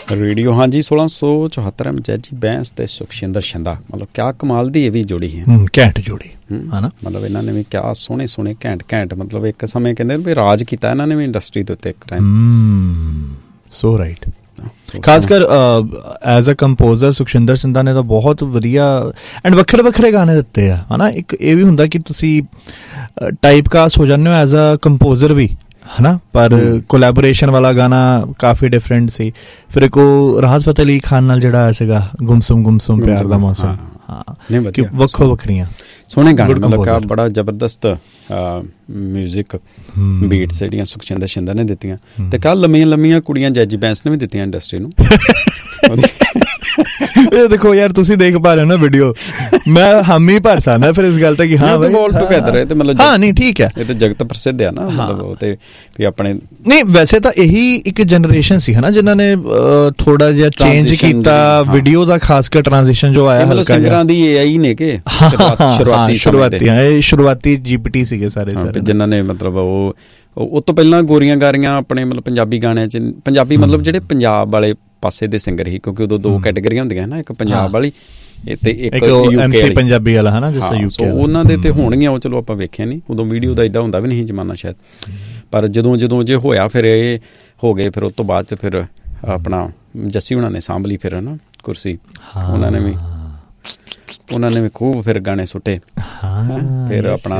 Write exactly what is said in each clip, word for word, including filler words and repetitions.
Radio ਹਾਂਜੀ ਸੋਲਾਂ ਸੌ ਚੌਹੱਤਰ ਐਮ ਜੈਜੀ ਬੈਂਸ ਤੇ ਸੁਖਸ਼ਿੰਦਰ ਸ਼ਿੰਦਾ, ਮਤਲਬ ਕਿਆ ਕਮਾਲ ਦੀ ਇਹ ਵੀ ਜੋੜੀ ਹੈ, ਘੈਂਟ ਜੋੜੀ ਹੈ ਨਾ। ਮਤਲਬ ਇਹਨਾਂ ਨੇ ਵੀ ਕਿਆ ਸੋਹਣੇ ਸੋਹਣੇ ਘੈਂਟ ਘੈਂਟ ਮਤਲਬ ਇੱਕ ਸਮੇਂ ਕਹਿੰਦੇ ਵੀ ਰਾਜ ਕੀਤਾ ਇਹਨਾਂ ਨੇ ਵੀ ਇੰਡਸਟਰੀ ਦੇ ਉੱਤੇ ਇੱਕ ਟਾਈਮ। ਸੋ ਰਾਈਟ। ਖਾਸ ਕਰ ਐਜ਼ ਅ ਕੰਪੋਜ਼ਰ ਸੁਖਸ਼ਿੰਦਰ ਸ਼ਿੰਦਾ ਨੇ ਤਾਂ ਬਹੁਤ ਵਧੀਆ ਐਂਡ ਵੱਖਰੇ ਵੱਖਰੇ ਗਾਣੇ ਦਿੱਤੇ ਆ, ਹੈ ਨਾ। ਇੱਕ ਇਹ ਵੀ ਹੁੰਦਾ ਕਿ ਤੁਸੀਂ ਟਾਈਪ ਕਾਸਟ ਹੋ ਜਾਂਦੇ ਹੋ ਐਜ਼ ਅ ਕੰਪੋਜ਼ਰ ਵੀ, ਹੈ ਨਾ, ਪਰ ਕੋਲੈਬੋਰੇਸ਼ਨ ਵਾਲਾ ਗਾਣਾ ਕਾਫੀ ਡਿਫਰੈਂਟ ਸੀ। ਫਿਰ ਇੱਕ ਉਹ ਰਾਹਤ ਫਤਿਹ ਅਲੀ ਖਾਨ ਨਾਲ ਜਿਹੜਾ ਆਇਆ ਸੀਗਾ ਗੁੰਮਸੁਮ ਗੁੰਮਸੁਮ ਪਿਆਰ ਦਾ ਮੌਸਮ, ਹਾਂ ਵੱਖੋ ਵੱਖਰੀਆਂ ਸੋਹਣੇ ਗਾਣੇ, ਮਤਲਬ ਕਿ ਬੜਾ ਜ਼ਬਰਦਸਤ ਮਿਊਜ਼ਿਕ ਬੀਟਸ ਜਿਹੜੀਆਂ ਸੁਖਸ਼ਿੰਦਰ ਸ਼ਿੰਦਾ ਨੇ ਦਿੱਤੀਆਂ। ਤੇ ਕੱਲ੍ਹ ਲੰਮੀਆਂ ਲੰਮੀਆਂ ਕੁੜੀਆਂ ਜੈਜੀ ਬੈਂਸ ਨੇ ਵੀ ਦਿੱਤੀਆਂ ਇੰਡਸਟਰੀ ਨੂੰ। ਇਹ ਦੇਖੋ ਯਾਰ, ਤੁਸੀਂ ਦੇਖ ਪਾ ਰਹੇ ਹੋ ਨਾ ਵੀਡੀਓ, ਮੈਂ ਹਾਮੀ ਭਰ ਸਕਦਾ ਫਿਰ ਇਸ ਗੱਲ ਤੇ ਕਿ ਹਾਂ ਆਲ ਟੂਗੇਦਰ ਇਹ ਤੇ ਮਤਲਬ ਹਾਂ ਨਹੀਂ ਠੀਕ ਹੈ, ਇਹ ਤੇ ਜਗਤ ਪ੍ਰਸਿੱਧ ਆ ਨਾ, ਮਤਲਬ ਉਹ ਤੇ ਵੀ ਆਪਣੇ ਨਹੀਂ ਵੈਸੇ ਤਾਂ ਇਹੀ ਇੱਕ ਜਨਰੇਸ਼ਨ ਸੀ, ਹੈ ਨਾ, ਜਿਨ੍ਹਾਂ ਨੇ ਥੋੜਾ ਜਿਹਾ ਚੇਂਜ ਕੀਤਾ ਵੀਡੀਓ ਦਾ, ਖਾਸ ਕਰ ਟ੍ਰਾਂਜੀਸ਼ਨ ਜੋ ਆਇਆ ਮਤਲਬ ਸਿੰਗਰਾਂ ਦੀ ਏ ਆਈ ਨੇ ਕਿ ਸ਼ੁਰੂਆਤੀ ਸ਼ੁਰੂਆਤੀ ਇਹ ਸ਼ੁਰੂਆਤੀ ਜੀਪੀਟੀ ਸੀਗੇ ਸਾਰੇ ਸਾਰੇ, ਜਿਨ੍ਹਾਂ ਨੇ ਮਤਲਬ ਉਹ ਉਹ ਤੋਂ ਪਹਿਲਾਂ ਗੋਰੀਆਂ ਗਾਰੀਆਂ ਆਪਣੇ ਮਤਲਬ ਪੰਜਾਬੀ ਗਾਣਿਆਂ 'ਚ, ਪੰਜਾਬੀ ਮਤਲਬ ਜਿਹੜੇ ਪੰਜਾਬ ਵਾਲੇ ਪਾਸੇ ਦੇ ਸਿੰਗਰ ਸੀ, ਕਿਉਂਕਿ ਉਦੋਂ ਦੋ ਕੈਟੇਗਰੀਆਂ ਹੁੰਦੀਆਂ ਨਾ, ਇੱਕ ਪੰਜਾਬ ਵਾਲੀ ਤੇ ਇੱਕ ਯੂਕੇ ਪੰਜਾਬੀ ਵਾਲਾ, ਹੈ ਨਾ, ਜਿਸ ਯੂਕੇ ਉਹਨਾਂ ਦੇ ਤੇ ਹੋਣਗੀਆਂ ਉਹ। ਚਲੋ ਆਪਾਂ ਵੇਖਿਆ ਨਹੀਂ ਉਦੋਂ, ਵੀਡੀਓ ਦਾ ਏਡਾ ਹੁੰਦਾ ਵੀ ਨਹੀਂ ਜ਼ਮਾਨਾ ਸ਼ਾਇਦ, ਪਰ ਜਦੋਂ ਜਦੋਂ ਜੇ ਹੋਇਆ ਫਿਰ ਇਹ ਹੋ ਗਏ। ਫਿਰ ਉਸ ਤੋਂ ਬਾਅਦ 'ਚ ਫਿਰ ਆਪਣਾ ਜੱਸੀ ਹੁਣਾਂ ਨੇ ਸਾਂਭ ਲਈ ਫਿਰ, ਹੈ ਨਾ, ਕੁਰਸੀ। ਉਹਨਾਂ ਨੇ ਵੀ ਉਹਨਾਂ ਨੇ ਵੀ ਖੂਬ ਫਿਰ ਗਾਣੇ ਸੁੱਟੇ। ਫਿਰ ਆਪਣਾ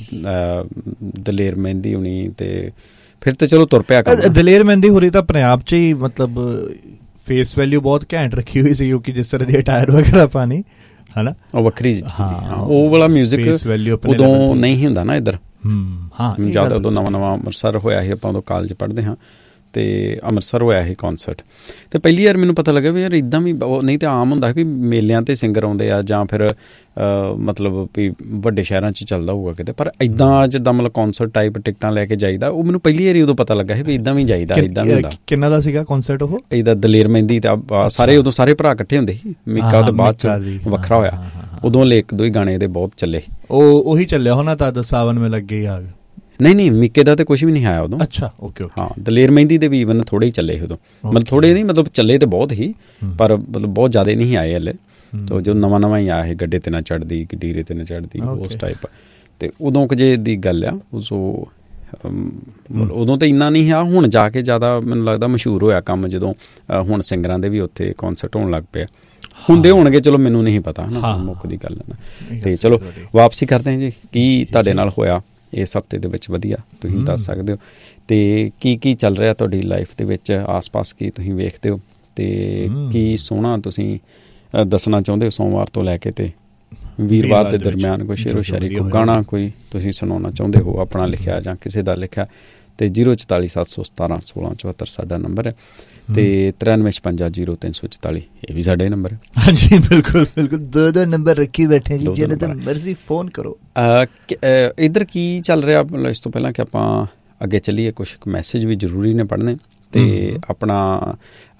ਦਲੇਰ ਮਹਿੰਦੀ ਹੁਣੀ ਤੇ ਫਿਰ ਤੇ ਚਲੋ ਤੁਰ ਪਿਆ ਕੰਮ। ਦਲੇਰ ਮਹਿੰਦੀ ਹੋਰੀ ਤਾਂ ਆਪਣੇ ਆਪ 'ਚ ਹੀ ਮਤਲਬ ਫੇਸ ਵੈਲਿਊ ਬਹੁਤ ਘੈਂਟ ਰੱਖੀ ਹੋਈ ਸੀ, ਕਿਉਂਕਿ ਜਿਸ ਤਰ੍ਹਾਂ ਦੀ ਅਟਾਇਰ ਵਗੈਰਾ ਪਾਣੀ, ਹੈ ਨਾ, ਉਹ ਵੱਖਰੀ। ਹਾਂ ਉਹ ਵਾਲਾ ਮਿਊਜ਼ਿਕ ਉਦੋਂ ਨਹੀਂ ਹੁੰਦਾ ਨਾ ਇੱਧਰ, ਹਾਂ ਜ਼ਿਆਦਾ ਉਦੋਂ ਨਵਾਂ ਨਵਾਂ ਅੰਮ੍ਰਿਤਸਰ ਹੋਇਆ ਸੀ, ਆਪਾਂ ਉਦੋਂ ਕਾਲਜ ਪੜ੍ਹਦੇ ਹਾਂ ਤੇ ਅੰਮ੍ਰਿਤਸਰ ਹੋਇਆ ਸੀ ਕੌਂਸਰਟ। ਤੇ ਪਹਿਲੀ ਵਾਰ ਮੈਨੂੰ ਪਤਾ ਲੱਗਾ ਵੀ ਯਾਰ ਇੱਦਾਂ ਵੀ, ਨਹੀਂ ਤਾਂ ਆਮ ਹੁੰਦਾ ਵੀ ਮੇਲਿਆਂ 'ਤੇ ਸਿੰਗਰ ਆਉਂਦੇ ਆ ਜਾਂ ਫਿਰ ਮਤਲਬ ਵੀ ਵੱਡੇ ਸ਼ਹਿਰਾਂ 'ਚ ਚੱਲਦਾ ਹੋਊਗਾ ਕਿਤੇ, ਪਰ ਇੱਦਾਂ ਜਿੱਦਾਂ ਮਤਲਬ ਕੌਂਸਰਟ ਟਾਈਪ ਟਿਕਟਾਂ ਲੈ ਕੇ ਜਾਈਦਾ, ਉਹ ਮੈਨੂੰ ਪਹਿਲੀ ਵਾਰੀ ਉਦੋਂ ਪਤਾ ਲੱਗਾ ਸੀ ਵੀ ਇੱਦਾਂ ਵੀ ਜਾਈਦਾ, ਇੱਦਾਂ ਵੀ ਹੁੰਦਾ। ਕਿੰਨਾ ਦਾ ਸੀਗਾ ਕੌਂਸਰਟ ਉਹ? ਇਹਦਾ ਦਲੇਰ ਮਹਿੰਦੀ ਤੇ ਸਾਰੇ ਉਦੋਂ ਸਾਰੇ ਭਰਾ ਇਕੱਠੇ ਹੁੰਦੇ ਸੀ, ਮੀਕਾ ਤੋਂ ਬਾਅਦ 'ਚ ਵੱਖਰਾ ਹੋਇਆ। ਉਦੋਂ ਲੈ ਇੱਕ ਦੋ ਹੀ ਗਾਣੇ ਇਹਦੇ ਬਹੁਤ ਚੱਲੇ, ਉਹ ਉਹੀ ਚੱਲਿਆ ਹੋਣਾ ਤਾਂ ਸਾਵਨ ਮੇ ਲੱਗੇ ਆਗ। ਨਹੀਂ ਨਹੀਂ ਮੀਕੇ ਦਾ ਤੇ ਕੁਛ ਵੀ ਨਹੀਂ ਆਇਆ ਉਦੋਂ। ਅੱਛਾ ਓਕੇ ਓਕੇ। ਹਾਂ ਦਲੇਰ ਮਹਿੰਦੀ ਦੇ ਵੀ ਈਵਨ ਥੋੜੇ ਹੀ ਚੱਲੇ ਉਦੋਂ, ਮਤਲਬ ਥੋੜੇ ਨਹੀਂ, ਮਤਲਬ ਚੱਲੇ ਤੇ ਬਹੁਤ ਹੀ, ਪਰ ਮਤਲਬ ਬਹੁਤ ਜ਼ਿਆਦਾ ਨਹੀਂ ਆਏ ਹਲੇ। ਤੋ ਜੋ ਨਵਾਂ ਨਵਾਂ ਹੀ ਆਇਆ ਸੀ, ਗੱਡੇ ਤੇ ਨਾ ਚੜ੍ਹਦੀ ਡੀਰੇ ਤੇ ਨਾ ਚੜ੍ਹਦੀ, ਉਸ ਟਾਈਪ। ਤੇ ਉਦੋਂ ਕੁ ਜੇ ਦੀ ਗੱਲ ਆ, ਉਸ ਉਦੋਂ ਤਾਂ ਇੰਨਾ ਨਹੀਂ ਆ। ਹੁਣ ਜਾ ਕੇ ਜ਼ਿਆਦਾ ਮੈਨੂੰ ਲੱਗਦਾ ਮਸ਼ਹੂਰ ਹੋਇਆ ਕੰਮ, ਜਦੋਂ ਹੁਣ ਸਿੰਗਰਾਂ ਦੇ ਵੀ ਉੱਥੇ ਕੌਂਸਰਟ ਹੋਣ ਲੱਗ ਪਿਆ। ਹੁੰਦੇ ਹੋਣਗੇ, ਚਲੋ ਮੈਨੂੰ ਨਹੀਂ ਪਤਾ, ਨਾ ਮੁੱਕ ਦੀ ਗੱਲ ਨਾ। ਤੇ ਚਲੋ ਵਾਪਸੀ ਕਰਦੇ ਹਾਂ ਜੀ, ਕੀ ਤੁਹਾਡੇ ਨਾਲ ਹੋਇਆ ਇਸ ਹਫ਼ਤੇ ਦੇ ਵਿੱਚ ਵਧੀਆ ਤੁਸੀਂ ਦੱਸ ਸਕਦੇ ਹੋ, ਤੇ ਕੀ ਕੀ ਚੱਲ ਰਿਹਾ ਤੁਹਾਡੀ ਲਾਈਫ ਦੇ ਵਿੱਚ, ਆਸ ਪਾਸ ਕੀ ਤੁਸੀਂ ਵੇਖਦੇ ਹੋ, ਤੇ ਕੀ ਸੋਹਣਾ ਤੁਸੀਂ ਦੱਸਣਾ ਚਾਹੁੰਦੇ ਹੋ ਸੋਮਵਾਰ ਤੋਂ ਲੈ ਕੇ ਤੇ ਵੀਰਵਾਰ ਦੇ ਦਰਮਿਆਨ, ਕੋਈ ਸ਼ੇਰੋ ਸ਼ਾਇਰੀ, ਕੋਈ ਗਾਣਾ ਕੋਈ ਤੁਸੀਂ ਸੁਣਾਉਣਾ ਚਾਹੁੰਦੇ ਹੋ, ਆਪਣਾ ਲਿਖਿਆ ਜਾਂ ਕਿਸੇ ਦਾ ਲਿਖਿਆ। ਤੇ ਜ਼ੀਰੋ ਚੁਤਾਲੀ ਸੱਤ ਸੌ ਸਤਾਰਾਂ ਸੋਲਾਂ ਚੁਹੱਤਰ ਸਾਡਾ ਨੰਬਰ ਹੈ, ਤੇ ਤਰਾਨਵੇਂ ਛਪੰਜਾ ਜ਼ੀਰੋ ਤਿੰਨ ਸੌ ਚੁਤਾਲੀ ਇਹ ਵੀ ਸਾਡਾ ਹੀ ਨੰਬਰ ਹੈ। ਹਾਂਜੀ ਬਿਲਕੁਲ ਬਿਲਕੁਲ, ਦੋ ਦੋ ਨੰਬਰ ਰੱਖੀ ਬੈਠੇ ਜੀ, ਜਿਹਨੇ ਤਾਂ ਮਰਜ਼ੀ ਫੋਨ ਕਰੋ। ਇੱਧਰ ਕੀ ਚੱਲ ਰਿਹਾ, ਮਤਲਬ ਇਸ ਤੋਂ ਪਹਿਲਾਂ ਕਿ ਆਪਾਂ ਅੱਗੇ ਚੱਲੀਏ, ਕੁਛ ਮੈਸੇਜ ਵੀ ਜ਼ਰੂਰੀ ਨੇ ਪੜ੍ਹਨੇ। ਤੇ ਆਪਣਾ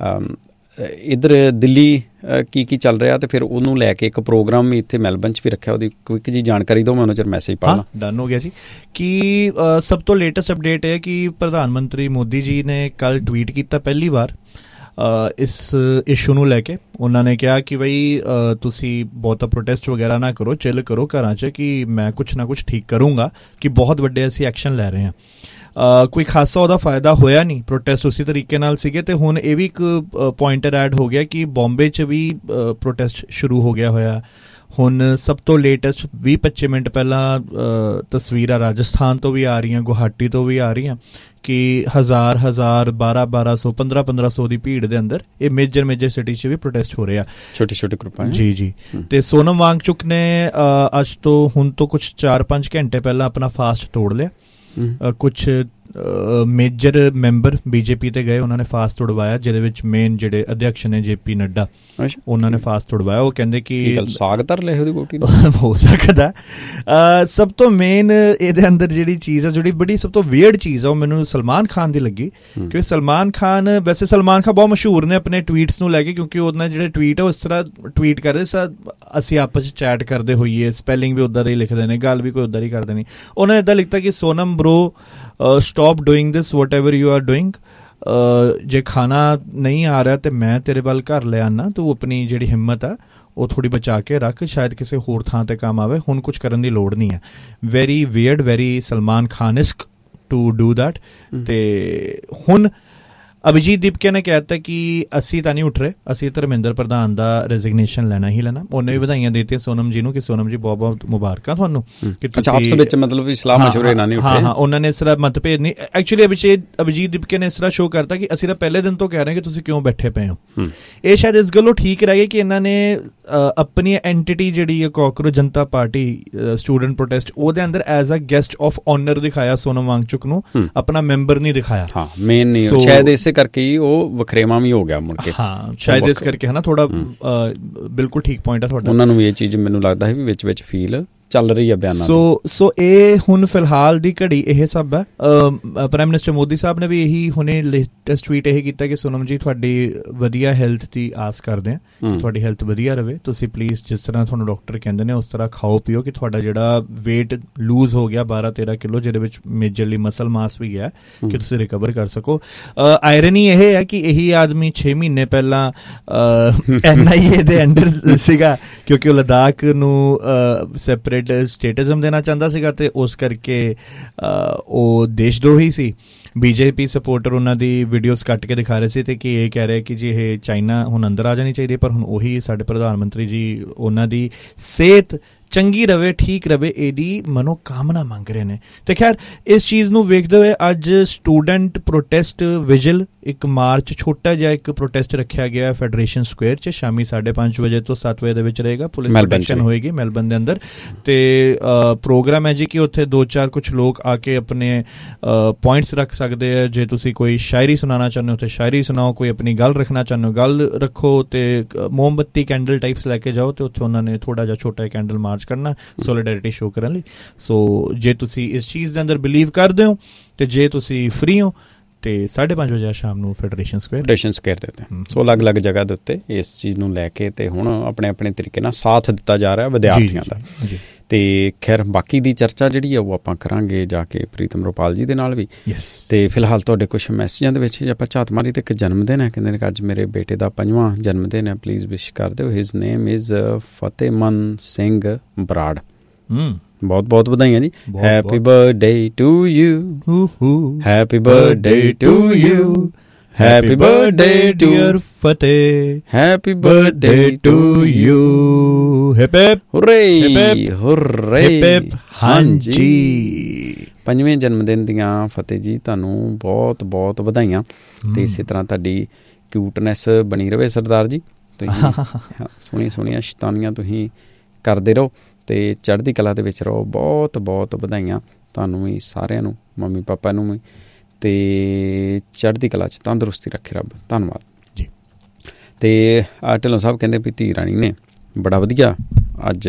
ਇੱਧਰ ਦਿੱਲੀ ਕੀ ਕੀ ਚੱਲ ਰਿਹਾ, ਤੇ ਫਿਰ ਉਹਨੂੰ ਲੈ ਕੇ ਇੱਕ ਪ੍ਰੋਗਰਾਮ ਵੀ ਇੱਥੇ ਮੈਲਬਨ 'ਚ ਵੀ ਰੱਖਿਆ, ਉਹਦੀ ਕੁਇਕ ਜਿਹੀ ਜਾਣਕਾਰੀ ਦਿਓ, ਮੈਂ ਉਹਨਾਂ 'ਚ ਮੈਸੇਜ ਪਾ ਲਾਂ। ਡਨ ਹੋ ਗਿਆ ਜੀ। ਕਿ ਸਭ ਤੋਂ ਲੇਟੈਸਟ ਅਪਡੇਟ ਹੈ ਕਿ ਪ੍ਰਧਾਨ ਮੰਤਰੀ ਮੋਦੀ ਜੀ ਨੇ ਕੱਲ੍ਹ ਟਵੀਟ ਕੀਤਾ ਪਹਿਲੀ ਵਾਰ ਇਸ ਇਸ਼ੂ ਨੂੰ ਲੈ ਕੇ। ਉਹਨਾਂ ਨੇ ਕਿਹਾ ਕਿ ਬਈ ਤੁਸੀਂ ਬਹੁਤਾ ਪ੍ਰੋਟੈਸਟ ਵਗੈਰਾ ਨਾ ਕਰੋ, ਚਿੱਲ ਕਰੋ ਘਰਾਂ 'ਚ, ਕਿ ਮੈਂ ਕੁਛ ਨਾ ਕੁਛ ਠੀਕ ਕਰੂੰਗਾ, ਕਿ ਬਹੁਤ ਵੱਡੇ ਅਸੀਂ ਐਕਸ਼ਨ ਲੈ ਰਹੇ ਹਾਂ। Uh, ਕੋਈ ਖਾਸਾ ਉਹਦਾ ਫਾਇਦਾ ਹੋਇਆ ਨਹੀਂ, ਪ੍ਰੋਟੈਸਟ ਉਸੇ ਤਰੀਕੇ ਨਾਲ ਸੀਗੇ। ਤੇ ਹੁਣ ਇਹ ਵੀ ਇੱਕ ਪੁਆਇੰਟਰ ਐਡ ਹੋ ਗਿਆ ਕਿ ਬੰਬੇ 'ਚ ਵੀ ਪ੍ਰੋਟੈਸਟ ਸ਼ੁਰੂ ਹੋ ਗਿਆ ਹੋਇਆ। ਹੁਣ ਸਭ ਤੋਂ ਲੇਟੈਸਟ ਵੀਹ ਪੱਚੀ ਮਿੰਟ ਪਹਿਲਾਂ ਤਸਵੀਰਾਂ ਰਾਜਸਥਾਨ ਤੋਂ ਵੀ ਆ ਰਹੀਆਂ, ਗੁਹਾਟੀ ਤੋਂ ਵੀ ਆ ਰਹੀਆਂ, ਕਿ ਹਜ਼ਾਰ ਹਜ਼ਾਰ ਬਾਰਾਂ ਬਾਰਾਂ ਸੌ ਪੰਦਰਾਂ ਪੰਦਰਾਂ ਸੌ ਦੀ ਭੀੜ ਦੇ ਅੰਦਰ ਇਹ ਮੇਜਰ ਮੇਜਰ ਸਿਟੀ 'ਚ ਵੀ ਪ੍ਰੋਟੈਸਟ ਹੋ ਰਿਹਾ, ਛੋਟੇ ਛੋਟੇ ਗਰੁੱਪਾਂ। ਜੀ ਜੀ। ਤੇ ਸੋਨਮ ਵਾਂਗਚੁਕ ਨੇ ਅੱਜ ਤੋਂ ਹੁਣ ਤੋਂ ਕੁਛ ਚਾਰ ਪੰਜ ਘੰਟੇ ਪਹਿਲਾਂ ਆਪਣਾ ਫਾਸਟ ਤੋੜ ਲਿਆ। ਕੁਛ ਮੇਜਰ ਮੈਂਬਰ ਬੀਜੇਪੀ ਤੇ ਗਏ, ਉਹਨਾਂ ਨੇ ਫਾਸਟ ਤੋੜਵਾਇਆ, ਜਿਹਦੇ ਵਿੱਚ ਮੇਨ ਜਿਹੜੇ ਅਧਿਅਕਸ਼ ਨੇ ਜੇ ਪੀ ਨੱਡਾ, ਉਹਨਾਂ ਨੇ ਫਾਸਟ ਤੋੜਵਾਇਆ। ਉਹ ਕਹਿੰਦੇ ਕਿ ਸਾਗ ਧਰ ਲੈ ਉਹਦੀ ਬੋਟੀ ਹੋ ਸਕਦਾ। ਸਭ ਤੋਂ ਮੇਨ ਇਹਦੇ ਅੰਦਰ ਜਿਹੜੀ ਚੀਜ਼ ਆ, ਜਿਹੜੀ ਬੜੀ ਸਭ ਤੋਂ ਵੀਅਰਡ ਚੀਜ਼ ਆ, ਉਹ ਮੈਨੂੰ ਸਲਮਾਨ ਖਾਨ ਦੀ ਲੱਗੀ। ਕਿਉਂਕਿ ਸਲਮਾਨ ਖਾਨ, ਵੈਸੇ ਸਲਮਾਨ ਖਾਨ ਬਹੁਤ ਮਸ਼ਹੂਰ ਨੇ ਆਪਣੇ ਟਵੀਟਸ ਨੂੰ ਲੈ ਕੇ, ਕਿਉਂਕਿ ਉਹਨਾਂ ਜਿਹੜੇ ਟਵੀਟ ਆ ਉਸ ਤਰ੍ਹਾਂ ਟਵੀਟ ਕਰਦੇ ਸਰ, ਅਸੀਂ ਆਪਸ 'ਚ ਚੈਟ ਕਰਦੇ ਹੋਈਏ, ਸਪੈਲਿੰਗ ਵੀ ਉੱਦਾਂ ਦਾ ਹੀ ਲਿਖਦੇ ਨੇ, ਗੱਲ ਵੀ ਕੋਈ ਉੱਦਾਂ ਦੀ ਕਰਦੇ ਨਹੀਂ। ਉਹਨਾਂ ਨੇ ਇੱਦਾਂ ਲਿਖਤਾ ਕਿ ਸੋਨਮ ਬਰੋ, stop doing this, whatever you are doing, ਜੇ ਖਾਣਾ ਨਹੀਂ ਆ ਰਿਹਾ ਤੇ ਮੈਂ ਤੇਰੇ ਵੱਲ ਘਰ ਲੈ ਆਉਣਾ, ਤੂੰ ਆਪਣੀ ਜਿਹੜੀ ਹਿੰਮਤ ਆ ਉਹ ਥੋੜ੍ਹੀ ਬਚਾ ਕੇ ਰੱਖ, ਸ਼ਾਇਦ ਕਿਸੇ ਹੋਰ ਥਾਂ 'ਤੇ ਕੰਮ ਆਵੇ, ਹੁਣ ਕੁਛ ਕਰਨ ਦੀ ਲੋੜ ਨਹੀਂ ਹੈ। Very weird, very Salman ਖਾਨਿਸਕ to do that. ਅਤੇ ਹੁਣ ਅਭਿਜੀਤ ਦੀਪਕੇ ਨੇ ਕਹਿ ਦਿੱਤਾ ਕਿ ਅਸੀਂ ਤਾਂ ਨਹੀਂ ਉੱਠ ਰਹੇ, ਅਸੀਂ ਧਰਮਿੰਦਰ ਪ੍ਰਧਾਨ ਦਾ ਰੈਜ਼ਿਗਨੇਸ਼ਨ ਲੈਣਾ ਹੀ ਲੈਣਾ। ਉਹਨੇ ਵੀ ਵਧਾਈਆਂ ਦਿੱਤੀਆਂ ਸੋਨਮ ਜੀ ਨੂੰ ਕਿ ਸੋਨਮ ਜੀ ਬਹੁਤ ਬਹੁਤ ਮੁਬਾਰਕਾਂ ਤੁਹਾਨੂੰ ਕਿ ਤੁਸੀਂ ਆਪਸ ਵਿੱਚ ਮਤਲਬ ਵੀ ਸਲਾਹ ਮਸ਼ਵਰੇ ਨਾਲ ਨਹੀਂ ਉੱਠੇ। ਹਾਂ ਹਾਂ ਉਹਨਾਂ ਨੇ ਇਸ ਤਰ੍ਹਾਂ ਮਤਭੇਦ ਨਹੀਂ, ਐਕਚੁਅਲੀ ਅਭਿਜੀਤ ਅਭਿਜੀਤ ਦੀਪਕੇ ਨੇ ਇਸ ਤਰ੍ਹਾਂ ਸ਼ੋਅ ਕਰਤਾ ਕਿ ਅਸੀਂ ਤਾਂ ਪਹਿਲੇ ਦਿਨ ਤੋਂ ਕਹਿ ਰਹੇ ਕਿ ਤੁਸੀਂ ਕਿਉਂ ਬੈਠੇ ਪਏ ਹੋ। ਇਹ ਸ਼ਾਇਦ ਇਸ ਗੱਲੋਂ ਠੀਕ ਰਹਿ ਗਏ ਕਿ ਇਹਨਾਂ ਨੇ ਆਪਣੀ ਐਂਟਿਟੀ ਜਿਹੜੀ ਹੈ ਕਾਕਰੋਚ ਜਨਤਾ ਪਾਰਟੀ ਸਟੂਡੈਂਟ ਪ੍ਰੋਟੈਸਟ ਉਹਦੇ ਅੰਦਰ as a guest of honour ਦਿਖਾਇਆ ਸੋਨਮ ਵਾਂਗਚੁਕ ਨੂੰ, ਆਪਣਾ ਮੈਂਬਰ ਨਹੀਂ ਦਿਖਾਇਆ। ਹਾਂ ਮੇਨ ਨਹੀਂ, ਸ਼ਾਇਦ ਇਸੇ ਕਰਕੇ ਹੀ ਉਹ ਵਖਰੇਵਾਂ ਵੀ ਹੋ ਗਿਆ ਮੁੜ ਕੇ। ਹਾਂ ਸ਼ਾਇਦ ਇਸ ਕਰਕੇ ਹੈ ਨਾ, ਥੋੜਾ ਬਿਲਕੁਲ ਠੀਕ ਪੁਆਇੰਟ ਹੈ ਤੁਹਾਡਾ। ਉਹਨਾਂ ਨੂੰ ਵੀ ਇਹ ਚੀਜ਼ ਮੈਨੂੰ ਲੱਗਦਾ ਹੈ ਵੀ ਵਿੱਚ ਵਿੱਚ ਫੀਲ ਚੱਲ ਰਹੀ ਹੈ ਬਿਆਨਾਂ। ਸੋ ਸੋ ਇਹ ਹੁਣ ਫਿਲਹਾਲ ਦੀ ਘੜੀ ਇਹ ਸਭ ਹੈ। ਪ੍ਰਾਈਮ ਮਿਨਿਸਟਰ ਮੋਦੀ ਸਾਹਿਬ ਨੇ ਵੀ ਇਹੀ ਹੁਣੇ ਲੇਟੈਸਟ ਟਵੀਟ ਇਹ ਕੀਤਾ ਕਿ ਸੋਨਮ ਜੀ ਤੁਹਾਡੀ ਵਧੀਆ ਹੈਲਥ ਦੀ ਆਸ ਕਰਦੇ ਹਾਂ, ਤੁਹਾਡੀ ਹੈਲਥ ਵਧੀਆ ਰਵੇ, ਤੁਸੀਂ ਪਲੀਜ਼ ਜਿਸ ਤਰ੍ਹਾਂ ਤੁਹਾਨੂੰ ਡਾਕਟਰ ਕਹਿੰਦੇ ਨੇ ਉਸ ਤਰ੍ਹਾਂ ਖਾਓ ਪੀਓ ਕਿ ਤੁਹਾਡਾ ਜਿਹੜਾ ਵੇਟ ਲੂਜ਼ ਹੋ ਗਿਆ ਬਾਰਾਂ ਤੇਰਾਂ ਕਿਲੋ, ਜਿਹਦੇ ਵਿੱਚ ਮੇਜਰਲੀ ਮਸਲ ਮਾਸ ਵੀ ਹੈ, ਕਿ ਤੁਸੀਂ ਰਿਕਵਰ ਕਰ ਸਕੋ। ਆਇਰਨੀ ਇਹ ਹੈ ਕਿ ਇਹੀ ਆਦਮੀ ਛੇ ਮਹੀਨੇ ਪਹਿਲਾਂ ਐਨ ਆਈ ਏ ਦੇ ਅੰਡਰ ਸੀਗਾ ਕਿਉਂਕਿ ਉਹ ਲਦਾਖ ਨੂੰ ਸੈਪਰੇਟ ਸਟੇਟਿਜ਼ਮ ਦੇਣਾ ਚਾਹੁੰਦਾ ਸੀਗਾ ਤੇ ਉਸ ਕਰਕੇ ਉਹ ਦੇਸ਼ ਦਰੋਹੀ ਸੀ। ਬੀਜੇਪੀ ਸਪੋਰਟਰ ਉਹਨਾਂ ਦੀ ਵੀਡੀਓਜ਼ ਕੱਟ ਕੇ ਦਿਖਾ ਰਹੇ ਸੀ ਤੇ ਕਿ ਇਹ ਕਹਿ ਰਹੇ ਕਿ ਜੀ ਇਹ ਚਾਈਨਾ ਹੁਣ ਅੰਦਰ ਆ ਜਾਣੀ ਚਾਹੀਦੀ, ਪਰ ਹੁਣ ਉਹੀ ਸਾਡੇ ਪ੍ਰਧਾਨ ਮੰਤਰੀ ਜੀ ਉਹਨਾਂ ਦੀ ਸਿਹਤ ਚੰਗੀ ਰਵੇ, ਠੀਕ ਰਵੇ, ਇਹਦੀ ਮਨੋਕਾਮਨਾ ਮੰਗ ਰਹੇ ਨੇ। ਤੇ ਖੈਰ ਇਸ ਚੀਜ਼ ਨੂੰ ਵੇਖਦੇ ਹੋਏ ਅੱਜ ਸਟੂਡੈਂਟ ਪ੍ਰੋਟੈਸਟ ਵਿਜਲ ਇੱਕ ਮਾਰਚ, ਛੋਟਾ ਜਿਹਾ ਇੱਕ ਪ੍ਰੋਟੈਸਟ ਰੱਖਿਆ ਗਿਆ ਫੈਡਰੇਸ਼ਨ ਸਕੁਏਅਰ 'ਚ ਸ਼ਾਮੀ ਸਾਢੇ ਪੰਜ ਵਜੇ ਤੋਂ ਸੱਤ ਵਜੇ ਦੇ ਵਿੱਚ ਰਹੇਗਾ। ਪੁਲਿਸ ਪ੍ਰੋਟੈਕਸ਼ਨ ਹੋਏਗੀ ਮੈਲਬਨ ਦੇ ਅੰਦਰ ਤੇ ਪ੍ਰੋਗਰਾਮ ਹੈ ਜੀ ਕਿ ਉੱਥੇ ਦੋ ਚਾਰ ਕੁਛ ਲੋਕ ਆ ਕੇ ਆਪਣੇ ਪੁਆਇੰਟਸ ਰੱਖ ਸਕਦੇ ਆ। ਜੇ ਤੁਸੀਂ ਕੋਈ ਸ਼ਾਇਰੀ ਸੁਣਾਉਣਾ ਚਾਹੁੰਦੇ ਹੋ ਉੱਥੇ ਸ਼ਾਇਰੀ ਸੁਣਾਓ, ਕੋਈ ਆਪਣੀ ਗੱਲ ਰੱਖਣਾ ਚਾਹੁੰਦੇ ਹੋ ਗੱਲ ਰੱਖੋ, ਤੇ ਮੋਮਬੱਤੀ ਕੈਂਡਲ ਟਾਈਪਸ ਲੈ ਕੇ ਜਾਓ ਤੇ ਉੱਥੇ ਉਹਨਾਂ ਨੇ ਥੋੜਾ ਜਿਹਾ ਛੋਟਾ ਕੈਂਡਲ ਮਾਰਚ ਕਰਨਾ ਸੋਲੀਡੈਰਿਟੀ ਸ਼ੋਅ ਕਰਨ ਲਈ। ਸੋ ਜੇ ਤੁਸੀਂ ਇਸ ਚੀਜ਼ ਦੇ ਅੰਦਰ ਬਿਲੀਵ ਕਰਦੇ ਹੋ ਤੇ ਜੇ ਤੁਸੀਂ ਫ੍ਰੀ ਹੋ ਤੇ ਸਾਢੇ ਪੰਜ ਵਜੇ ਸ਼ਾਮ ਨੂੰ ਫੈਡਰੇਸ਼ਨ ਸਕੁਏਅਰ ਫੈਡਰੇਸ਼ਨ ਸਕੁਏਅਰ ਦੇ ਉੱਤੇ ਸੋ ਅਲੱਗ-ਅਲੱਗ ਜਗ੍ਹਾ ਦੇ ਉੱਤੇ ਇਸ ਚੀਜ਼ ਨੂੰ ਲੈ ਕੇ ਤੇ ਹੁਣ ਆਪਣੇ ਆਪਣੇ ਤਰੀਕੇ ਨਾਲ ਸਾਥ ਦਿੱਤਾ ਜਾ ਰਿਹਾ ਵਿਦਿਆਰਥੀਆਂ ਦਾ। ਤੇ ਖੈਰ ਬਾਕੀ ਦੀ ਚਰਚਾ ਜਿਹੜੀ ਆ ਉਹ ਆਪਾਂ ਕਰਾਂਗੇ ਜਾ ਕੇ ਪ੍ਰੀਤਮ ਰੁਪਾਲ ਜੀ ਦੇ ਨਾਲ ਵੀ। ਤੇ ਫਿਲਹਾਲ ਤੁਹਾਡੇ ਕੁਛ ਮੈਸੇਜਾਂ ਦੇ ਵਿੱਚ ਆਪਾਂ ਝਾਤ ਮਾਰੀ ਤੇ ਇੱਕ ਜਨਮ ਦਿਨ ਹੈ, ਕਹਿੰਦੇ ਨੇ ਕਿ ਅੱਜ ਮੇਰੇ ਬੇਟੇ ਦਾ ਪੰਜਵਾਂ ਜਨਮ ਦਿਨ ਹੈ, ਪਲੀਜ਼ ਵਿਸ਼ ਕਰ ਦਿਓ। His name is ਫਤਿਹਮਨ Singh Brar. ਬਹੁਤ ਬਹੁਤ ਵਧਾਈਆਂ ਜੀ। Happy birthday to you, happy birthday to you, happy birthday dear Fateh, happy birthday to you, hip hip ਹੁਰੇ ਹੁਰੇ hip hip. ਹਾਂਜੀ ਪੰਜਵੇਂ ਜਨਮ ਦਿਨ ਦੀਆਂ ਫਤਿਹ ਜੀ ਤੁਹਾਨੂੰ ਬਹੁਤ ਬਹੁਤ ਵਧਾਈਆਂ ਤੇ ਇਸੇ ਤਰ੍ਹਾਂ ਤੁਹਾਡੀ ਕਿਊਟਨੈਸ ਬਣੀ ਰਵੇ ਸਰਦਾਰ ਜੀ। ਤੁਸੀਂ ਸੋਹਣੀਆਂ ਸੋਹਣੀਆਂ ਸ਼ੈਤਾਨੀਆਂ ਤੁਸੀਂ ਕਰਦੇ ਰਹੋ ਤੇ ਚੜ੍ਹਦੀ ਕਲਾ ਦੇ ਵਿੱਚ ਰਹੋ। ਬਹੁਤ ਬਹੁਤ ਵਧਾਈਆਂ ਤੁਹਾਨੂੰ ਵੀ ਸਾਰਿਆਂ ਨੂੰ, ਮੰਮੀ ਪਾਪਾ ਨੂੰ ਵੀ, ਤੇ ਚੜ੍ਹਦੀ ਕਲਾ 'ਚ ਤੰਦਰੁਸਤੀ ਰੱਖੇ ਰੱਬ। ਧੰਨਵਾਦ ਜੀ। ਤੇ ਢਿੱਲੋਂ ਸਾਹਿਬ ਕਹਿੰਦੇ ਵੀ ਧੀ ਰਾਣੀ ਨੇ ਬੜਾ ਵਧੀਆ ਅੱਜ